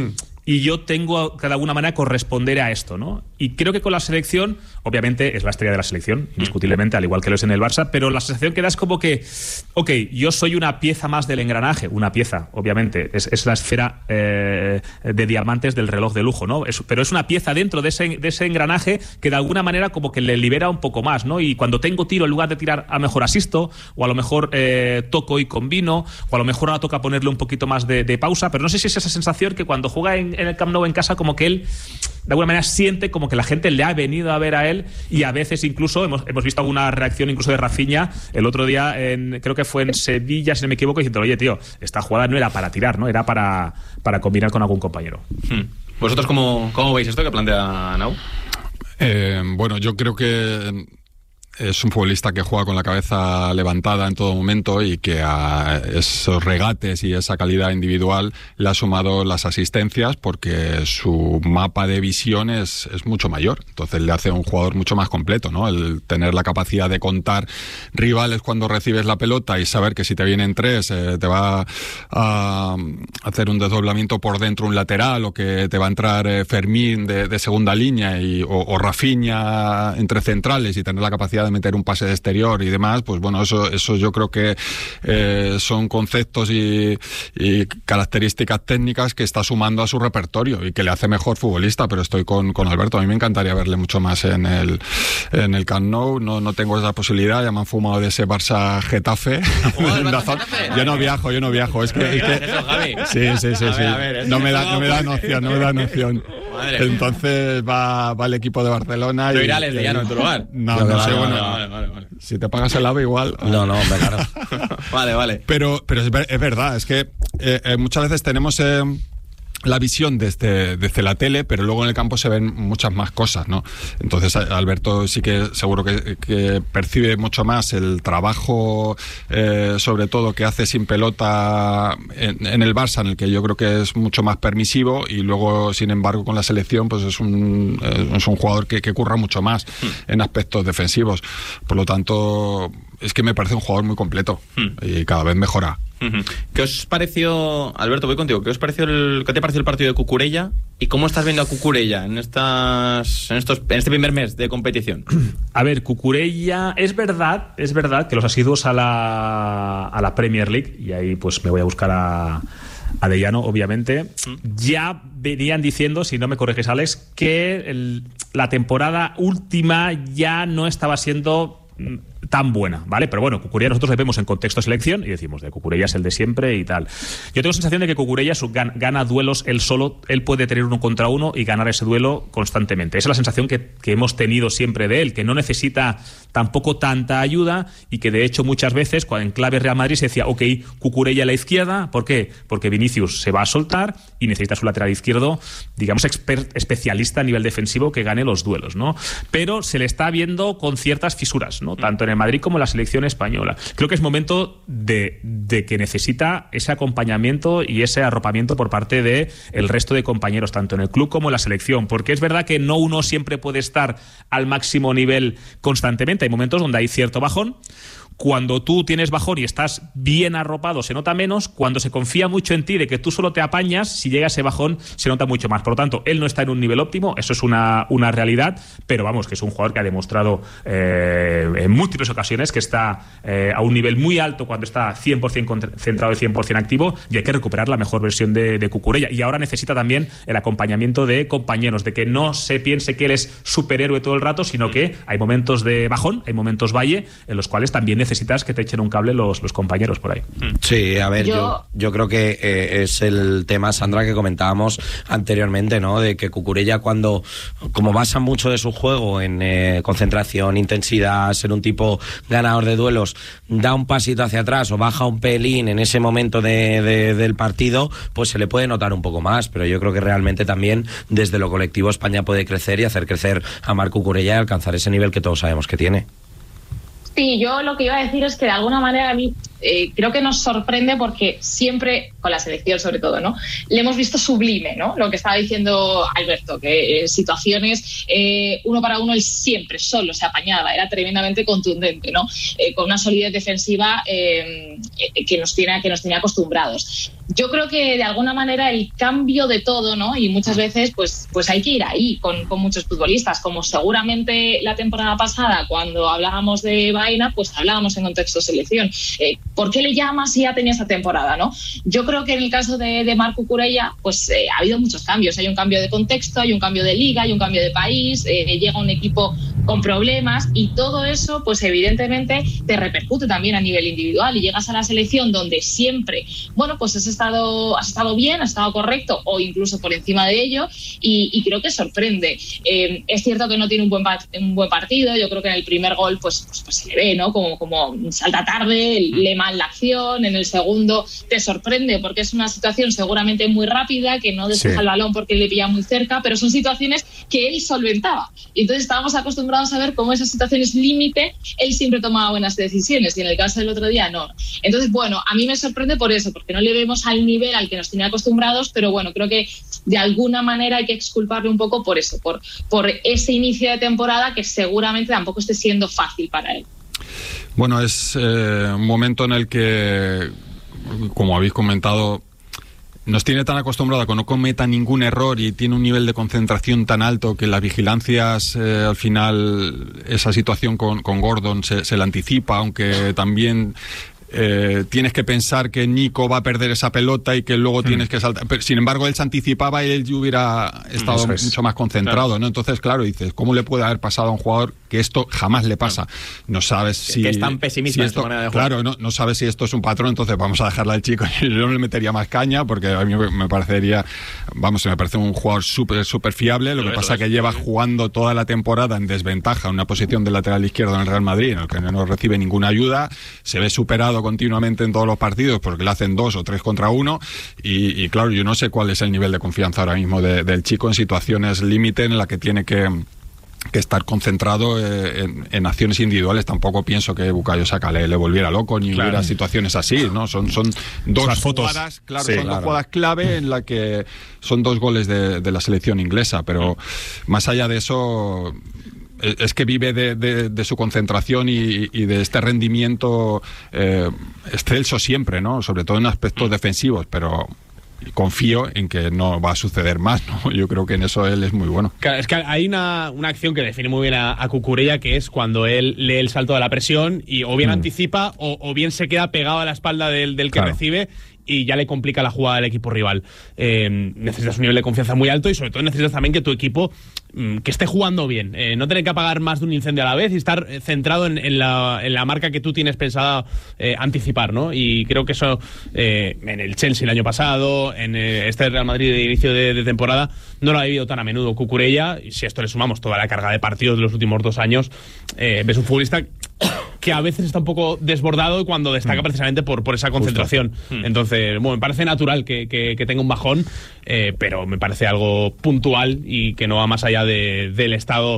y yo tengo que de alguna manera corresponder a esto, ¿no? Y creo que con la selección, obviamente es la estrella de la selección, indiscutiblemente, al igual que lo es en el Barça, pero la sensación que da es como que, ok, yo soy una pieza más del engranaje, una pieza, obviamente, es la esfera de diamantes del reloj de lujo, ¿no? Pero es una pieza dentro de ese engranaje que de alguna manera como que le libera un poco más, ¿no? Y cuando tengo tiro, en lugar de tirar, a lo mejor asisto, o a lo mejor toco y combino, o a lo mejor ahora toca ponerle un poquito más de pausa, pero no sé si es esa sensación que cuando juega en el Camp Nou en casa, como que él de alguna manera siente como que la gente le ha venido a ver a él, y a veces incluso hemos visto alguna reacción incluso de Rafinha el otro día, creo que fue en Sevilla, si no me equivoco, diciendo, oye tío, esta jugada no era para tirar, ¿no? Era para combinar con algún compañero. ¿Vosotros cómo veis esto que plantea Nau? Bueno, yo creo que es un futbolista que juega con la cabeza levantada en todo momento, y que a esos regates y esa calidad individual le ha sumado las asistencias, porque su mapa de visión es mucho mayor. Entonces le hace un jugador mucho más completo, ¿no? El tener la capacidad de contar rivales cuando recibes la pelota y saber que si te vienen tres te va a hacer un desdoblamiento por dentro, un lateral, o que te va a entrar Fermín de segunda línea o Rafinha entre centrales, y tener la capacidad de meter un pase de exterior y demás, pues bueno, eso yo creo que son conceptos y características técnicas que está sumando a su repertorio y que le hace mejor futbolista. Pero estoy con Alberto, a mí me encantaría verle mucho más en el Camp Nou. No tengo esa posibilidad, ya me han fumado de ese Barça Getafe. Yo no viajo, es que sí. No me da noción. Madre. Entonces va el equipo de Barcelona. Pero irá Leslie Llano en tu lugar. No sé, bueno. Vale. Si te pagas el AVE igual. No, claro. Vale. Pero es verdad, es que muchas veces tenemos la visión desde la tele, pero luego en el campo se ven muchas más cosas, ¿no? Entonces Alberto sí que seguro que percibe mucho más el trabajo, sobre todo que hace sin pelota en el Barça, en el que yo creo que es mucho más permisivo, y luego sin embargo con la selección pues es un jugador que curra mucho más en aspectos defensivos. Por lo tanto, es que me parece un jugador muy completo y cada vez mejora. ¿Qué os pareció, Alberto, voy contigo, qué te pareció el partido de Cucurella y cómo estás viendo a Cucurella en este primer mes de competición? A ver, Cucurella, es verdad que los asiduos a la Premier League, y ahí pues me voy a buscar a De Llano, obviamente, ya venían diciendo, si no me corriges Alex, que la temporada última ya no estaba siendo tan buena, ¿vale? Pero bueno, Cucurella nosotros le vemos en contexto de selección y decimos, de Cucurella es el de siempre y tal. Yo tengo la sensación de que Cucurella gana duelos él solo, él puede tener 1 contra 1 y ganar ese duelo constantemente. Esa es la sensación que hemos tenido siempre de él, que no necesita tampoco tanta ayuda, y que de hecho muchas veces en clave Real Madrid se decía, ok, Cucurella a la izquierda, ¿por qué? Porque Vinicius se va a soltar y necesita su lateral izquierdo, digamos, especialista a nivel defensivo que gane los duelos, ¿no? Pero se le está viendo con ciertas fisuras, ¿no? Tanto en el Madrid como en la selección española. Creo que es momento de que necesita ese acompañamiento y ese arropamiento por parte de el resto de compañeros, tanto en el club como en la selección, porque es verdad que no uno siempre puede estar al máximo nivel constantemente. Hay momentos donde hay cierto bajón. Cuando tú tienes bajón y estás bien arropado se nota menos. Cuando se confía mucho en ti de que tú solo te apañas, si llega ese bajón se nota mucho más. Por lo tanto, él no está en un nivel óptimo, eso es una realidad, pero vamos, que es un jugador que ha demostrado en múltiples ocasiones que está a un nivel muy alto cuando está 100% centrado y 100% activo, y hay que recuperar la mejor versión de Cucurella. Y ahora necesita también el acompañamiento de compañeros, de que no se piense que él es superhéroe todo el rato, sino que hay momentos de bajón, hay momentos valle, en los cuales también necesitas que te echen un cable los compañeros por ahí. Sí, a ver, yo creo que es el tema, Sandra, que comentábamos anteriormente, ¿no? De que Cucurella, como basa mucho de su juego en concentración, intensidad, ser un tipo ganador de duelos, da un pasito hacia atrás o baja un pelín en ese momento del partido, pues se le puede notar un poco más. Pero yo creo que realmente también desde lo colectivo España puede crecer y hacer crecer a Marc Cucurella y alcanzar ese nivel que todos sabemos que tiene. Sí, yo lo que iba a decir es que de alguna manera a mí creo que nos sorprende porque siempre, con la selección sobre todo, ¿no? Le hemos visto sublime, ¿no? Lo que estaba diciendo Alberto, que situaciones 1 para 1 él siempre solo se apañaba, era tremendamente contundente, ¿no? Con una solidez defensiva que nos tiene acostumbrados. Yo creo que de alguna manera el cambio de todo, ¿no? Y muchas veces pues hay que ir ahí con muchos futbolistas, como seguramente la temporada pasada cuando hablábamos de Baena, pues hablábamos en contexto selección. ¿Por qué le llamas si ya tenía esta temporada, no? Yo creo que en el caso de Marc Cucurella, pues ha habido muchos cambios. Hay un cambio de contexto, hay un cambio de liga, hay un cambio de país, llega un equipo con problemas y todo eso, pues evidentemente te repercute también a nivel individual y llegas a la selección donde siempre, bueno, pues has estado bien, has estado correcto o incluso por encima de ello y creo que sorprende. Es cierto que no tiene un buen partido, yo creo que en el primer gol pues se le ve, ¿no? Como salta tarde, lee mal la acción, en el segundo te sorprende porque es una situación seguramente muy rápida, que no despeja el balón porque le pilla muy cerca, pero son situaciones que él solventaba. Y entonces estábamos acostumbrados a ver cómo esas situaciones límite él siempre tomaba buenas decisiones y en el caso del otro día no. Entonces, bueno, a mí me sorprende por eso, porque no le vemos al nivel al que nos tenía acostumbrados, pero bueno, creo que de alguna manera hay que exculparle un poco por eso, por ese inicio de temporada que seguramente tampoco esté siendo fácil para él. Bueno, es un momento en el que, como habéis comentado, nos tiene tan acostumbrado a que no cometa ningún error y tiene un nivel de concentración tan alto que las vigilancias, al final, esa situación con Gordon se la anticipa, aunque también tienes que pensar que Nico va a perder esa pelota y que luego tienes que saltar. Pero, sin embargo, él se anticipaba y él hubiera estado mucho más concentrado, claro, ¿no? Entonces, claro, dices, ¿cómo le puede haber pasado a un jugador que esto jamás le pasa? No sabes si... Que es tan pesimista en su manera de jugar. Claro, no sabes si esto es un patrón, entonces vamos a dejarla al chico. Yo no le metería más caña porque a mí me parecería... me parece un jugador súper fiable. Lo que pasa es que lleva jugando toda la temporada en desventaja, en una posición de lateral izquierdo en el Real Madrid, en el que no recibe ninguna ayuda, se ve superado continuamente en todos los partidos porque le hacen 2 o 3 contra 1 y claro, yo no sé cuál es el nivel de confianza ahora mismo del chico en situaciones límite en la que tiene que estar concentrado en acciones individuales. Tampoco pienso que Bukayo Saka le volviera loco ni hubiera situaciones así, ¿no? Son dos jugadas, dos jugadas clave en la que son 2 goles de la selección inglesa, pero más allá de eso es que vive de su concentración y de este rendimiento excelso siempre, ¿no? Sobre todo en aspectos defensivos, pero confío en que no va a suceder más, ¿no? Yo creo que en eso él es muy bueno. Claro, es que hay una acción que define muy bien a Cucurella, que es cuando él lee el salto de la presión y o bien anticipa o bien se queda pegado a la espalda del que recibe y ya le complica la jugada del equipo rival. Necesitas un nivel de confianza muy alto y sobre todo necesitas también que tu equipo que esté jugando bien, no tener que apagar más de un incendio a la vez y estar centrado en la marca que tú tienes pensada anticipar, ¿no? Y creo que eso en el Chelsea el año pasado, en este Real Madrid de inicio de temporada, no lo ha vivido tan a menudo Cucurella, y si a esto le sumamos toda la carga de partidos de los últimos 2 años, ves un futbolista que a veces está un poco desbordado y cuando destaca precisamente por esa concentración. Entonces, bueno, me parece natural que tenga un bajón, pero me parece algo puntual y que no va más allá del estado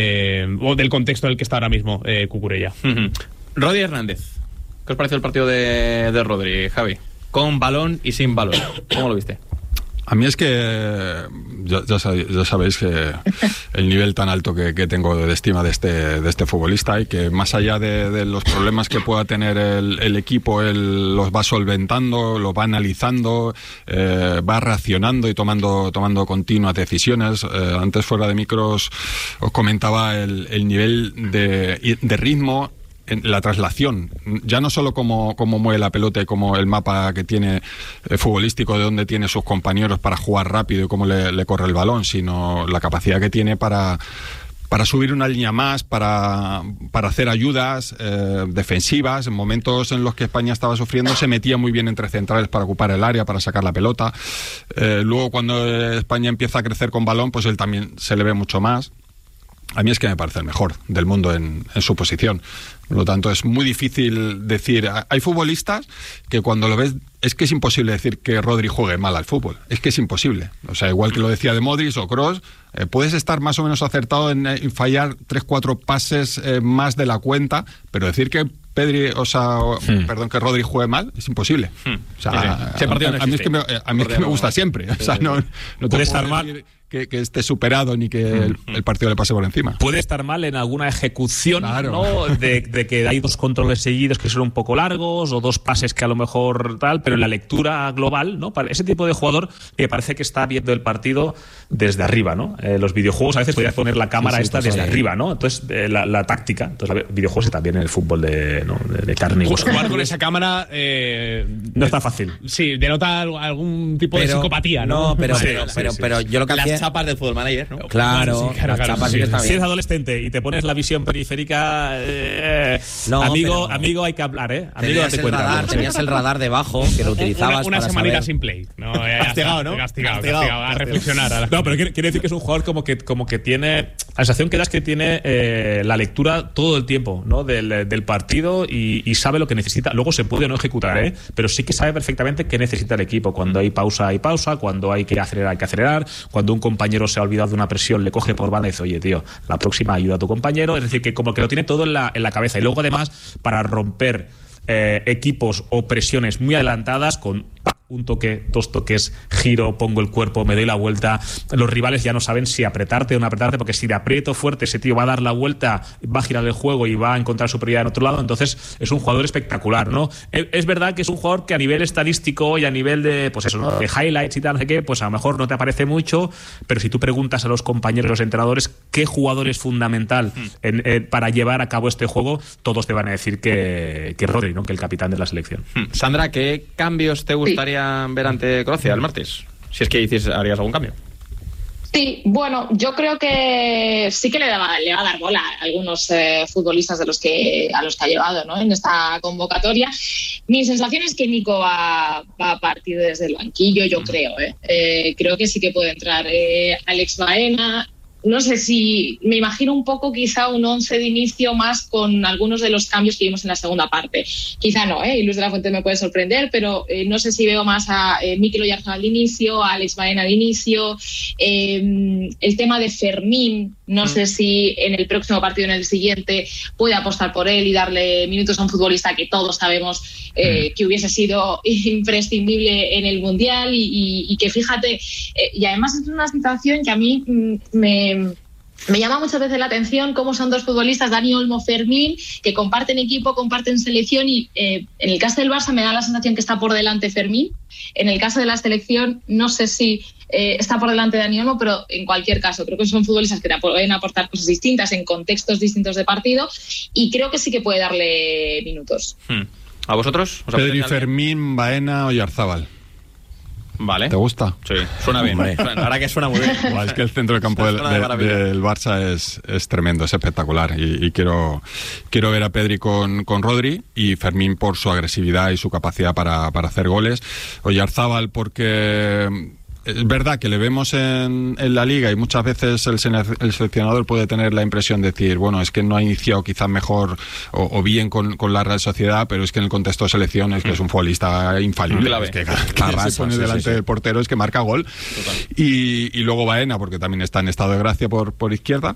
o del contexto en el que está ahora mismo Cucurella. Rodri Hernández, ¿qué os pareció el partido de Rodri, Javi? Con balón y sin balón, ¿cómo lo viste? A mí es que ya sabéis que el nivel tan alto que tengo de estima de este futbolista y que más allá de los problemas que pueda tener el equipo, él los va solventando, los va analizando, va reaccionando y tomando continuas decisiones. Antes fuera de micros os comentaba el nivel de ritmo, en la traslación, ya no solo como mueve la pelota y como el mapa que tiene futbolístico de dónde tiene sus compañeros para jugar rápido y cómo le corre el balón, sino la capacidad que tiene para subir una línea más, para hacer ayudas defensivas. En momentos en los que España estaba sufriendo se metía muy bien entre centrales para ocupar el área, para sacar la pelota. Luego cuando España empieza a crecer con balón, pues él también se le ve mucho más. A mí es que me parece el mejor del mundo en su posición. Por lo tanto, es muy difícil decir... Hay futbolistas que cuando lo ves... Es que es imposible decir que Rodri juegue mal al fútbol. Es que es imposible. O sea, igual que lo decía de Modric o Kroos, puedes estar más o menos acertado en fallar 3-4 pases más de la cuenta, pero decir que Pedri, perdón, que Rodri juegue mal, es imposible. O sea, a mí es que me gusta siempre. O sea, no puede estar mal. Que esté superado ni que el partido le pase por encima. Puede estar mal en alguna ejecución, ¿no? De que hay 2 controles seguidos que son un poco largos o 2 pases que a lo mejor tal, pero en la lectura global, ¿no? Ese tipo de jugador que parece que está viendo el partido desde arriba, ¿no? Los videojuegos a veces podrías poner la cámara desde arriba, ¿no? Entonces la táctica, entonces videojuegos y también en el fútbol de carne y hueso. Jugar con esa cámara no está fácil. Sí, denota algún tipo de psicopatía, ¿no? Pero yo lo que hacía... chapas del Fútbol Manager, ¿no? Claro, las chapas sí está bien. Si eres adolescente y te pones la visión periférica, amigo, hay que hablar, ¿eh? Amigo, tenías el radar debajo que lo utilizabas una para semanita saber. sin play. No, castigado, ¿no? Castigado, a reflexionar. No, pero quiere decir que es un jugador como que tiene... La sensación que da es que tiene la lectura todo el tiempo, ¿no? Del partido y sabe lo que necesita. Luego se puede no ejecutar, pero sí que sabe perfectamente qué necesita el equipo. Cuando hay pausa, cuando hay que acelerar, cuando un compañero se ha olvidado de una presión, le coge por banda y dice, oye, tío, la próxima ayuda a tu compañero. Es decir, que como que lo tiene todo en la cabeza. Y luego, además, para romper equipos o presiones muy adelantadas con un toque, 2 toques, giro, pongo el cuerpo, me doy la vuelta. Los rivales ya no saben si apretarte o no apretarte, porque si le aprieto fuerte, ese tío va a dar la vuelta, va a girar el juego y va a encontrar superioridad en otro lado. Entonces es un jugador espectacular, ¿no? Es verdad que es un jugador que a nivel estadístico y a nivel de, pues eso, ¿no? De highlights y tal, no sé qué, pues a lo mejor no te aparece mucho, pero si tú preguntas a los compañeros, los entrenadores, qué jugador es fundamental para llevar a cabo este juego, todos te van a decir que Rodri, ¿no? Que el capitán de la selección. Sandra, ¿qué cambios te gustaría ver ante Croacia el martes? Si es que harías algún cambio. Sí, bueno, yo creo que sí que le va a dar bola a algunos futbolistas a los que ha llevado, ¿no? En esta convocatoria. Mi sensación es que Nico va a partir desde el banquillo, yo creo. Creo que sí que puede entrar Alex Baena. No sé si me imagino un poco quizá un 11 de inicio más con algunos de los cambios que vimos en la segunda parte. Quizá no, y Luis de la Fuente me puede sorprender, pero no sé si veo más a Mikel Oyarzabal de inicio, a Alex Baena de inicio. El tema de Fermín, no sé si en el próximo partido, en el siguiente, puede apostar por él y darle minutos a un futbolista que todos sabemos que hubiese sido imprescindible en el Mundial y que fíjate, y además es una situación que a mí me llama muchas veces la atención cómo son 2 futbolistas, Dani Olmo, Fermín, que comparten equipo, comparten selección y en el caso del Barça me da la sensación que está por delante Fermín. En el caso de la selección no sé si está por delante Dani Olmo, pero en cualquier caso creo que son futbolistas que te pueden aportar cosas distintas en contextos distintos de partido y creo que sí que puede darle minutos. ¿A vosotros? Pedri, Fermín, Baena, Oyarzabal. Vale. ¿Te gusta? Sí, suena bien. La verdad que suena muy bien. Es que el centro del campo del Barça es tremendo, es espectacular. Y quiero ver a Pedri con Rodri y Fermín por su agresividad y su capacidad para hacer goles. Oyarzabal porque... Es verdad que le vemos en la Liga y muchas veces el seleccionador puede tener la impresión de decir, bueno, es que no ha iniciado quizás mejor o bien con la Real Sociedad, pero es que en el contexto de selección es que es un futbolista infalible. Es que se pone delante del portero, es que marca gol. Y luego Baena, porque también está en estado de gracia por izquierda.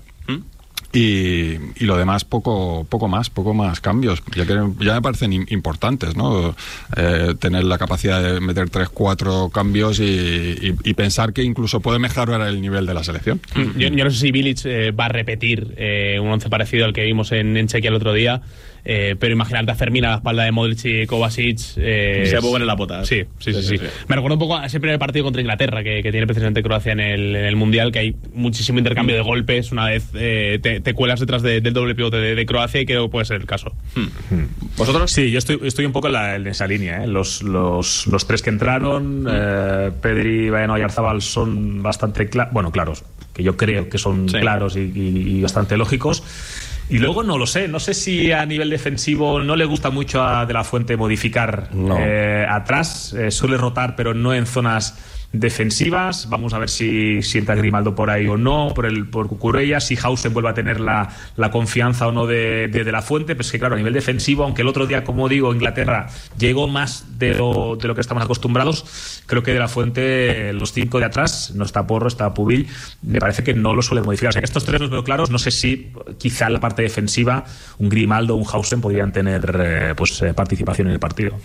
Y lo demás poco más cambios, ya me parecen importantes, ¿no? Tener la capacidad de meter 3-4 cambios y pensar que incluso puede mejorar el nivel de la selección. Yo no sé si Bilic va a repetir un 11 parecido al que vimos en Chequia el otro día. Pero imagínate a Fermín a la espalda de Modric y Kovacic. Se pongan en la pota. Sí. Me recuerda un poco a ese primer partido contra Inglaterra que tiene precisamente Croacia en el Mundial, que hay muchísimo intercambio de golpes. Una vez te cuelas detrás del doble pivote de Croacia y creo que puede ser el caso. ¿Vosotros? Sí, yo estoy un poco en esa línea. Los 3 que entraron, Pedri, Baena y Oyarzabal, son bastante claros, que yo creo que son claros y bastante lógicos. Y luego no sé si a nivel defensivo no le gusta mucho a De la Fuente modificar atrás, suele rotar pero no en zonas defensivas. Vamos a ver si entra Grimaldo por ahí o no, por Cucurella, si Hausen vuelve a tener la confianza o no de la Fuente. Pues que claro, a nivel defensivo, aunque el otro día, como digo, Inglaterra llegó más de lo que estamos acostumbrados, creo que de la Fuente, los 5 de atrás, no está Porro, está Pubil, me parece que no lo suele modificar. O sea que estos 3 los veo claros. No sé si quizá en la parte defensiva un Grimaldo o un Hausen podrían tener participación en el partido.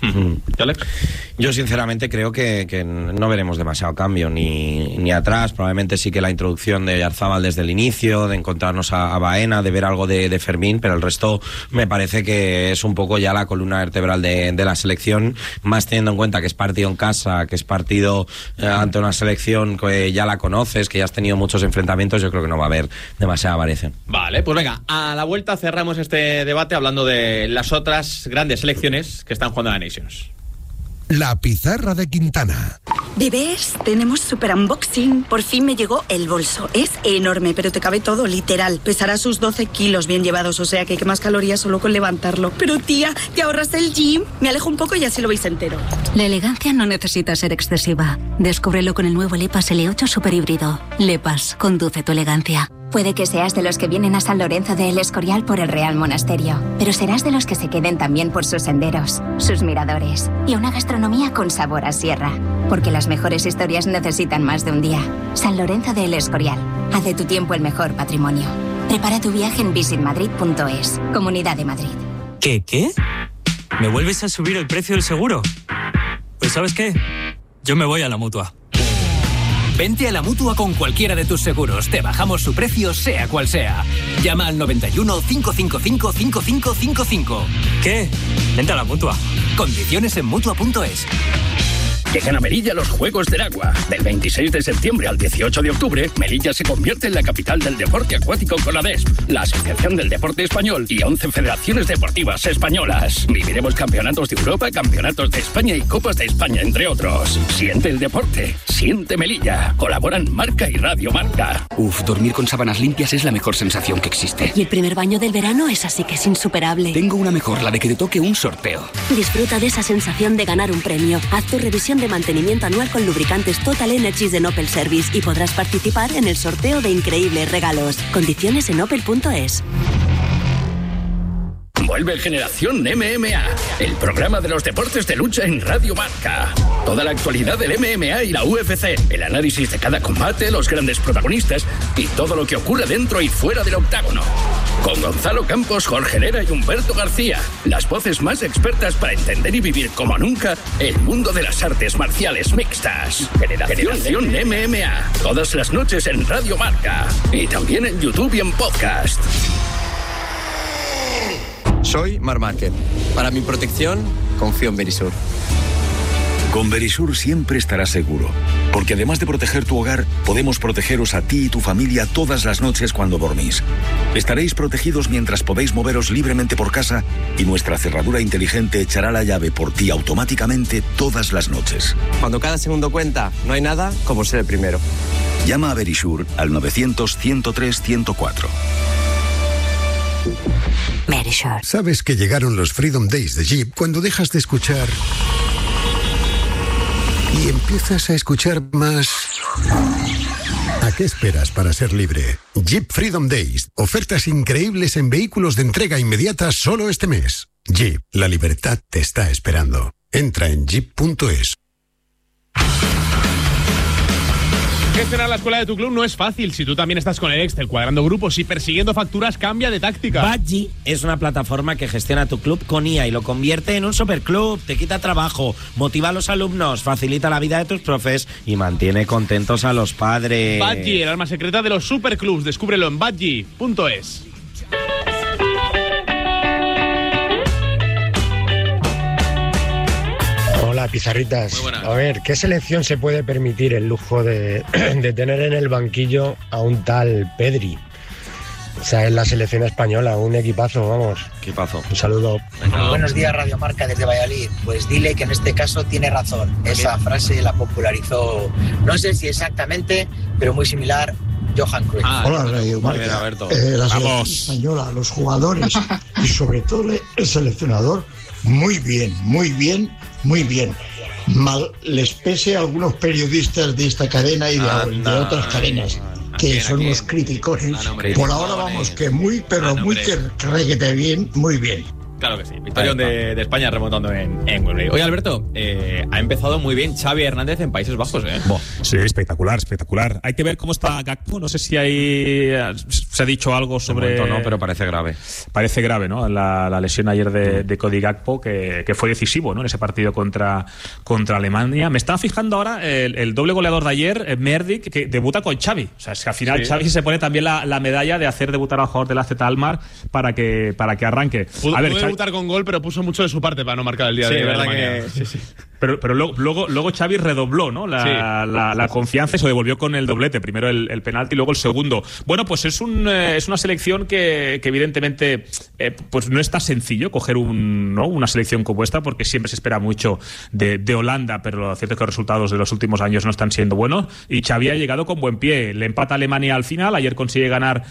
Yo sinceramente creo que no veremos demasiado cambio ni atrás. Probablemente sí que la introducción de Oyarzábal desde el inicio, de encontrarnos a Baena, de ver algo de Fermín, pero el resto me parece que es un poco ya la columna vertebral de la selección, más teniendo en cuenta que es partido en casa, que es partido ante una selección que ya la conoces, que ya has tenido muchos enfrentamientos. Yo creo que no va a haber demasiada variación. Vale, pues venga, a la vuelta cerramos este debate hablando de las otras grandes selecciones que están jugando a la Nations. La pizarra de Quintana. Bebés, tenemos super unboxing. Por fin me llegó el bolso. Es enorme, pero te cabe todo, literal. Pesará sus 12 kilos bien llevados, o sea que quemas calorías solo con levantarlo. Pero tía, ¿te ahorras el gym? Me alejo un poco y así lo veis entero. La elegancia no necesita ser excesiva. Descúbrelo con el nuevo Lepas L8 Super Híbrido. Lepas, conduce tu elegancia. Puede que seas de los que vienen a San Lorenzo de El Escorial por el Real Monasterio, pero serás de los que se queden también por sus senderos, sus miradores y una gastronomía con sabor a sierra. Porque las mejores historias necesitan más de un día. San Lorenzo de El Escorial. Haz de tu tiempo el mejor patrimonio. Prepara tu viaje en visitmadrid.es. Comunidad de Madrid. ¿Qué? ¿Me vuelves a subir el precio del seguro? Pues ¿sabes qué? Yo me voy a la Mutua. Vente a la Mutua con cualquiera de tus seguros. Te bajamos su precio, sea cual sea. Llama al 91 555 5555. ¿Qué? Vente a la Mutua. Condiciones en Mutua.es. Llegan a Melilla los Juegos del Agua. Del 26 de septiembre al 18 de octubre, Melilla se convierte en la capital del deporte acuático con ADESP, la Asociación del Deporte Español y 11 federaciones deportivas españolas. Viviremos campeonatos de Europa, campeonatos de España y Copas de España, entre otros. Siente el deporte, siente Melilla. Colaboran Marca y Radio Marca. Dormir con sábanas limpias es la mejor sensación que existe. Y el primer baño del verano es así que es insuperable. Tengo una mejor, la de que te toque un sorteo. Disfruta de esa sensación de ganar un premio. Haz tu revisión de mantenimiento anual con lubricantes Total Energies de Opel Service y podrás participar en el sorteo de increíbles regalos. Condiciones en opel.es. Vuelve Generación MMA, el programa de los deportes de lucha en Radio Marca. Toda la actualidad del MMA y la UFC, el análisis de cada combate, los grandes protagonistas y todo lo que ocurre dentro y fuera del octágono. Con Gonzalo Campos, Jorge Herrera y Humberto García, las voces más expertas para entender y vivir como nunca el mundo de las artes marciales mixtas. Generación MMA, todas las noches en Radio Marca y también en YouTube y en podcast. Soy Marc Márquez. Para mi protección, confío en Verisur. Con Verisur siempre estarás seguro, porque además de proteger tu hogar, podemos protegeros a ti y tu familia todas las noches cuando dormís. Estaréis protegidos mientras podéis moveros libremente por casa y nuestra cerradura inteligente echará la llave por ti automáticamente todas las noches. Cuando cada segundo cuenta, no hay nada como ser el primero. Llama a Verisur al 900-103-104. Verisur. ¿Sabes que llegaron los Freedom Days de Jeep cuando dejas de escuchar y empiezas a escuchar más? ¿A qué esperas para ser libre? Jeep Freedom Days. Ofertas increíbles en vehículos de entrega inmediata solo este mes. Jeep, la libertad te está esperando. Entra en jeep.es. Gestionar la escuela de tu club no es fácil. Si tú también estás con el Excel, cuadrando grupos y persiguiendo facturas, cambia de táctica. Budgie es una plataforma que gestiona tu club con IA y lo convierte en un superclub. Te quita trabajo, motiva a los alumnos, facilita la vida de tus profes y mantiene contentos a los padres. Budgie, el arma secreta de los superclubs. Descúbrelo en budgie.es. Hola, pizarritas. A ver, ¿qué selección se puede permitir el lujo de tener en el banquillo a un tal Pedri? O sea, es la selección española, un equipazo, vamos. Equipazo. Un saludo. Buenos días, Radio Marca, desde Valladolid. Pues dile que en este caso tiene razón. Esa frase la popularizó, no sé si exactamente, pero muy similar, Johan Cruyff. Hola, Radio Marca. La selección española, los jugadores y sobre todo el seleccionador, muy bien, muy bien, muy bien. mal les pese a algunos periodistas de esta cadena y de otras cadenas, que son unos criticones. Por ahora vamos, que muy, pero muy que reguete bien, muy bien. Claro que sí, victoria de España remontando en Wembley. Oye, Alberto, ha empezado muy bien Xavi Hernández en Países Bajos, ¿eh? Sí, espectacular. Hay que ver cómo está Gakpo. No sé si se ha dicho algo sobre... De momento no, pero parece grave. Parece grave, ¿no? La lesión ayer de Cody Gakpo, que fue decisivo, ¿no? En ese partido contra Alemania. Me estaba fijando ahora el doble goleador de ayer, Merdic, que debuta con Xavi. O sea, es que al final Xavi se pone también la medalla de hacer debutar al jugador del AZ Alkmaar para que arranque. A ver, debutar con gol, pero puso mucho de su parte para no marcar el día de Alemania. Sí. Pero luego Xavi redobló, ¿no? La confianza y se devolvió con el doblete. Primero el penalti y luego el segundo. Bueno, pues es una selección que evidentemente pues no está sencillo coger una selección como esta, porque siempre se espera mucho de Holanda, pero lo cierto es que los resultados de los últimos años no están siendo buenos y Xavi ha llegado con buen pie. Le empata a Alemania al final, ayer consigue ganar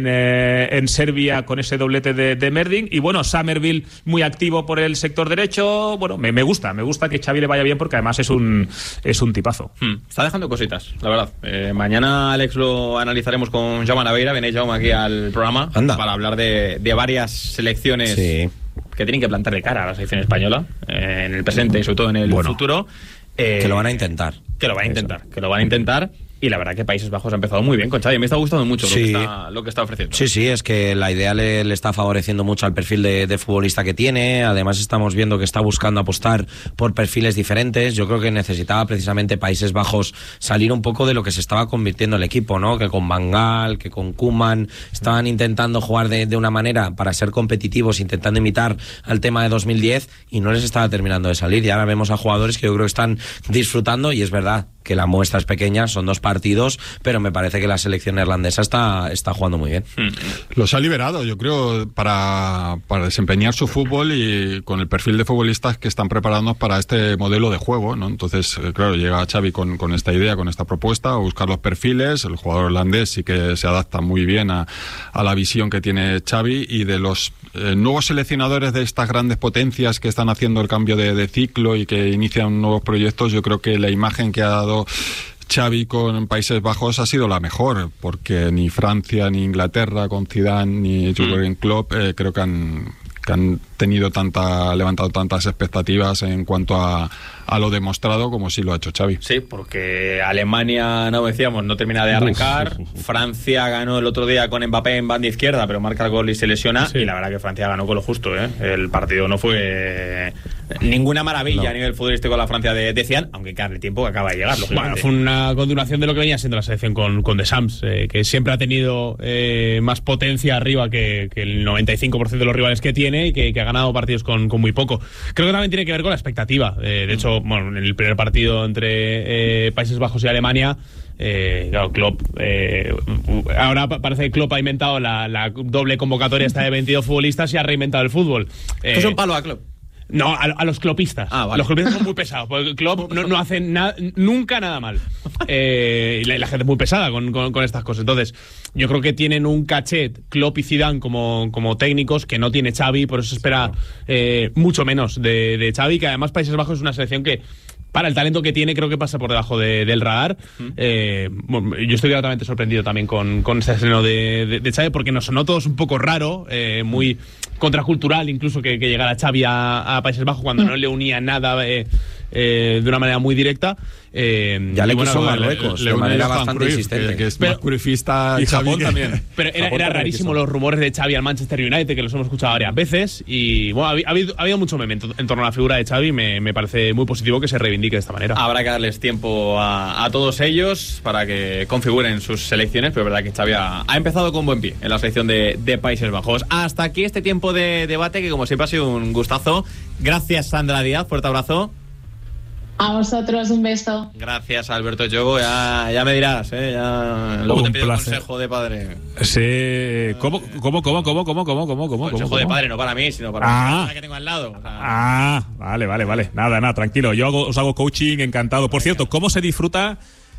en Serbia con ese doblete de Merdic y bueno, Summerville muy activo por el sector derecho. Bueno, me gusta que Xavi le vaya bien porque además es un tipazo. Está dejando cositas, la verdad. Mañana, Alex, lo analizaremos con Jaume Naveira. Viene Jaume aquí al programa para hablar de varias selecciones que tienen que plantarle cara a la selección española en el presente y sobre todo en el futuro. Que lo van a intentar. Que lo van a intentar. Y la verdad que Países Bajos ha empezado muy bien con Xavi. Me está gustando mucho lo que está ofreciendo. Sí, es que la idea le está favoreciendo mucho al perfil de futbolista que tiene. Además estamos viendo que está buscando apostar por perfiles diferentes. Yo creo que necesitaba precisamente Países Bajos salir un poco de lo que se estaba convirtiendo el equipo, ¿no? Que con Van Gaal, que con Koeman estaban intentando jugar de una manera para ser competitivos, intentando imitar al tema de 2010 y no les estaba terminando de salir. Y ahora vemos a jugadores que yo creo que están disfrutando y es verdad que la muestra es pequeña, son 2 partidos, pero me parece que la selección neerlandesa está jugando muy bien. Los ha liberado, yo creo, para desempeñar su fútbol y con el perfil de futbolistas que están preparándonos para este modelo de juego, ¿no? Entonces, claro, llega Xavi con esta idea, con esta propuesta, a buscar los perfiles. El jugador holandés sí que se adapta muy bien a la visión que tiene Xavi, y de los nuevos seleccionadores de estas grandes potencias que están haciendo el cambio de ciclo y que inician nuevos proyectos, yo creo que la imagen que ha dado Xavi con Países Bajos ha sido la mejor, porque ni Francia, ni Inglaterra con Zidane, ni Jürgen Klopp creo que han levantado tantas expectativas en cuanto a lo demostrado como sí lo ha hecho Xavi. Sí, porque Alemania, no termina de arrancar. Francia ganó el otro día con Mbappé en banda izquierda, pero marca el gol y se lesiona. Y la verdad que Francia ganó con lo justo, ¿eh? El partido no fue ninguna maravilla a nivel futbolístico la Francia de Zidane, aunque cada tiempo que acaba de llegar. Bueno, fue una continuación de lo que venía siendo la selección con Deschamps, que siempre ha tenido más potencia arriba que el 95% de los rivales que tiene y que ha ganado partidos con muy poco. Creo que también tiene que ver con la expectativa. De hecho, en el primer partido entre Países Bajos y Alemania, claro, Klopp, ahora parece que Klopp ha inventado la doble convocatoria esta de 22 futbolistas y ha reinventado el fútbol. ¿Esto es un palo a Klopp? No, a los klopistas. Vale. Los klopistas son muy pesados, porque Klopp no hace nunca nada mal. Y la gente es muy pesada con estas cosas. Entonces, yo creo que tienen un cachet Klopp y Zidane como técnicos que no tiene Xavi, por eso se espera mucho menos de Xavi, que además Países Bajos es una selección que, para el talento que tiene, creo que pasa por debajo del radar. Yo estoy gratamente sorprendido también con este estreno de Xavi, porque nos sonó todos un poco raro, muy contracultural incluso que llegara Xavi a Países Bajos cuando no le unía nada de una manera muy directa. Ya le quiso Marruecos de manera bastante insistente, que es más curifista, y Japón también. Pero era rarísimo los rumores de Xavi al Manchester United, que los hemos escuchado varias veces, y bueno, ha habido mucho meme en torno a la figura de Xavi. Me parece muy positivo que se reivindique de esta manera. Habrá que darles tiempo a todos ellos para que configuren sus selecciones, pero es verdad que Xavi ha empezado con buen pie en la selección de Países Bajos. Hasta aquí este tiempo de debate, que como siempre ha sido un gustazo. Gracias, Sandra Díaz, fuerte abrazo. A vosotros, un beso. Gracias, Alberto Yogo. Ya me dirás, ya luego te pido un consejo de padre. Sí. ¿Cómo? Consejo de padre, no para mí, sino para la persona que tengo al lado. O sea, vale. Nada, tranquilo. Yo os hago coaching, encantado. Por cierto, ¿cómo se disfruta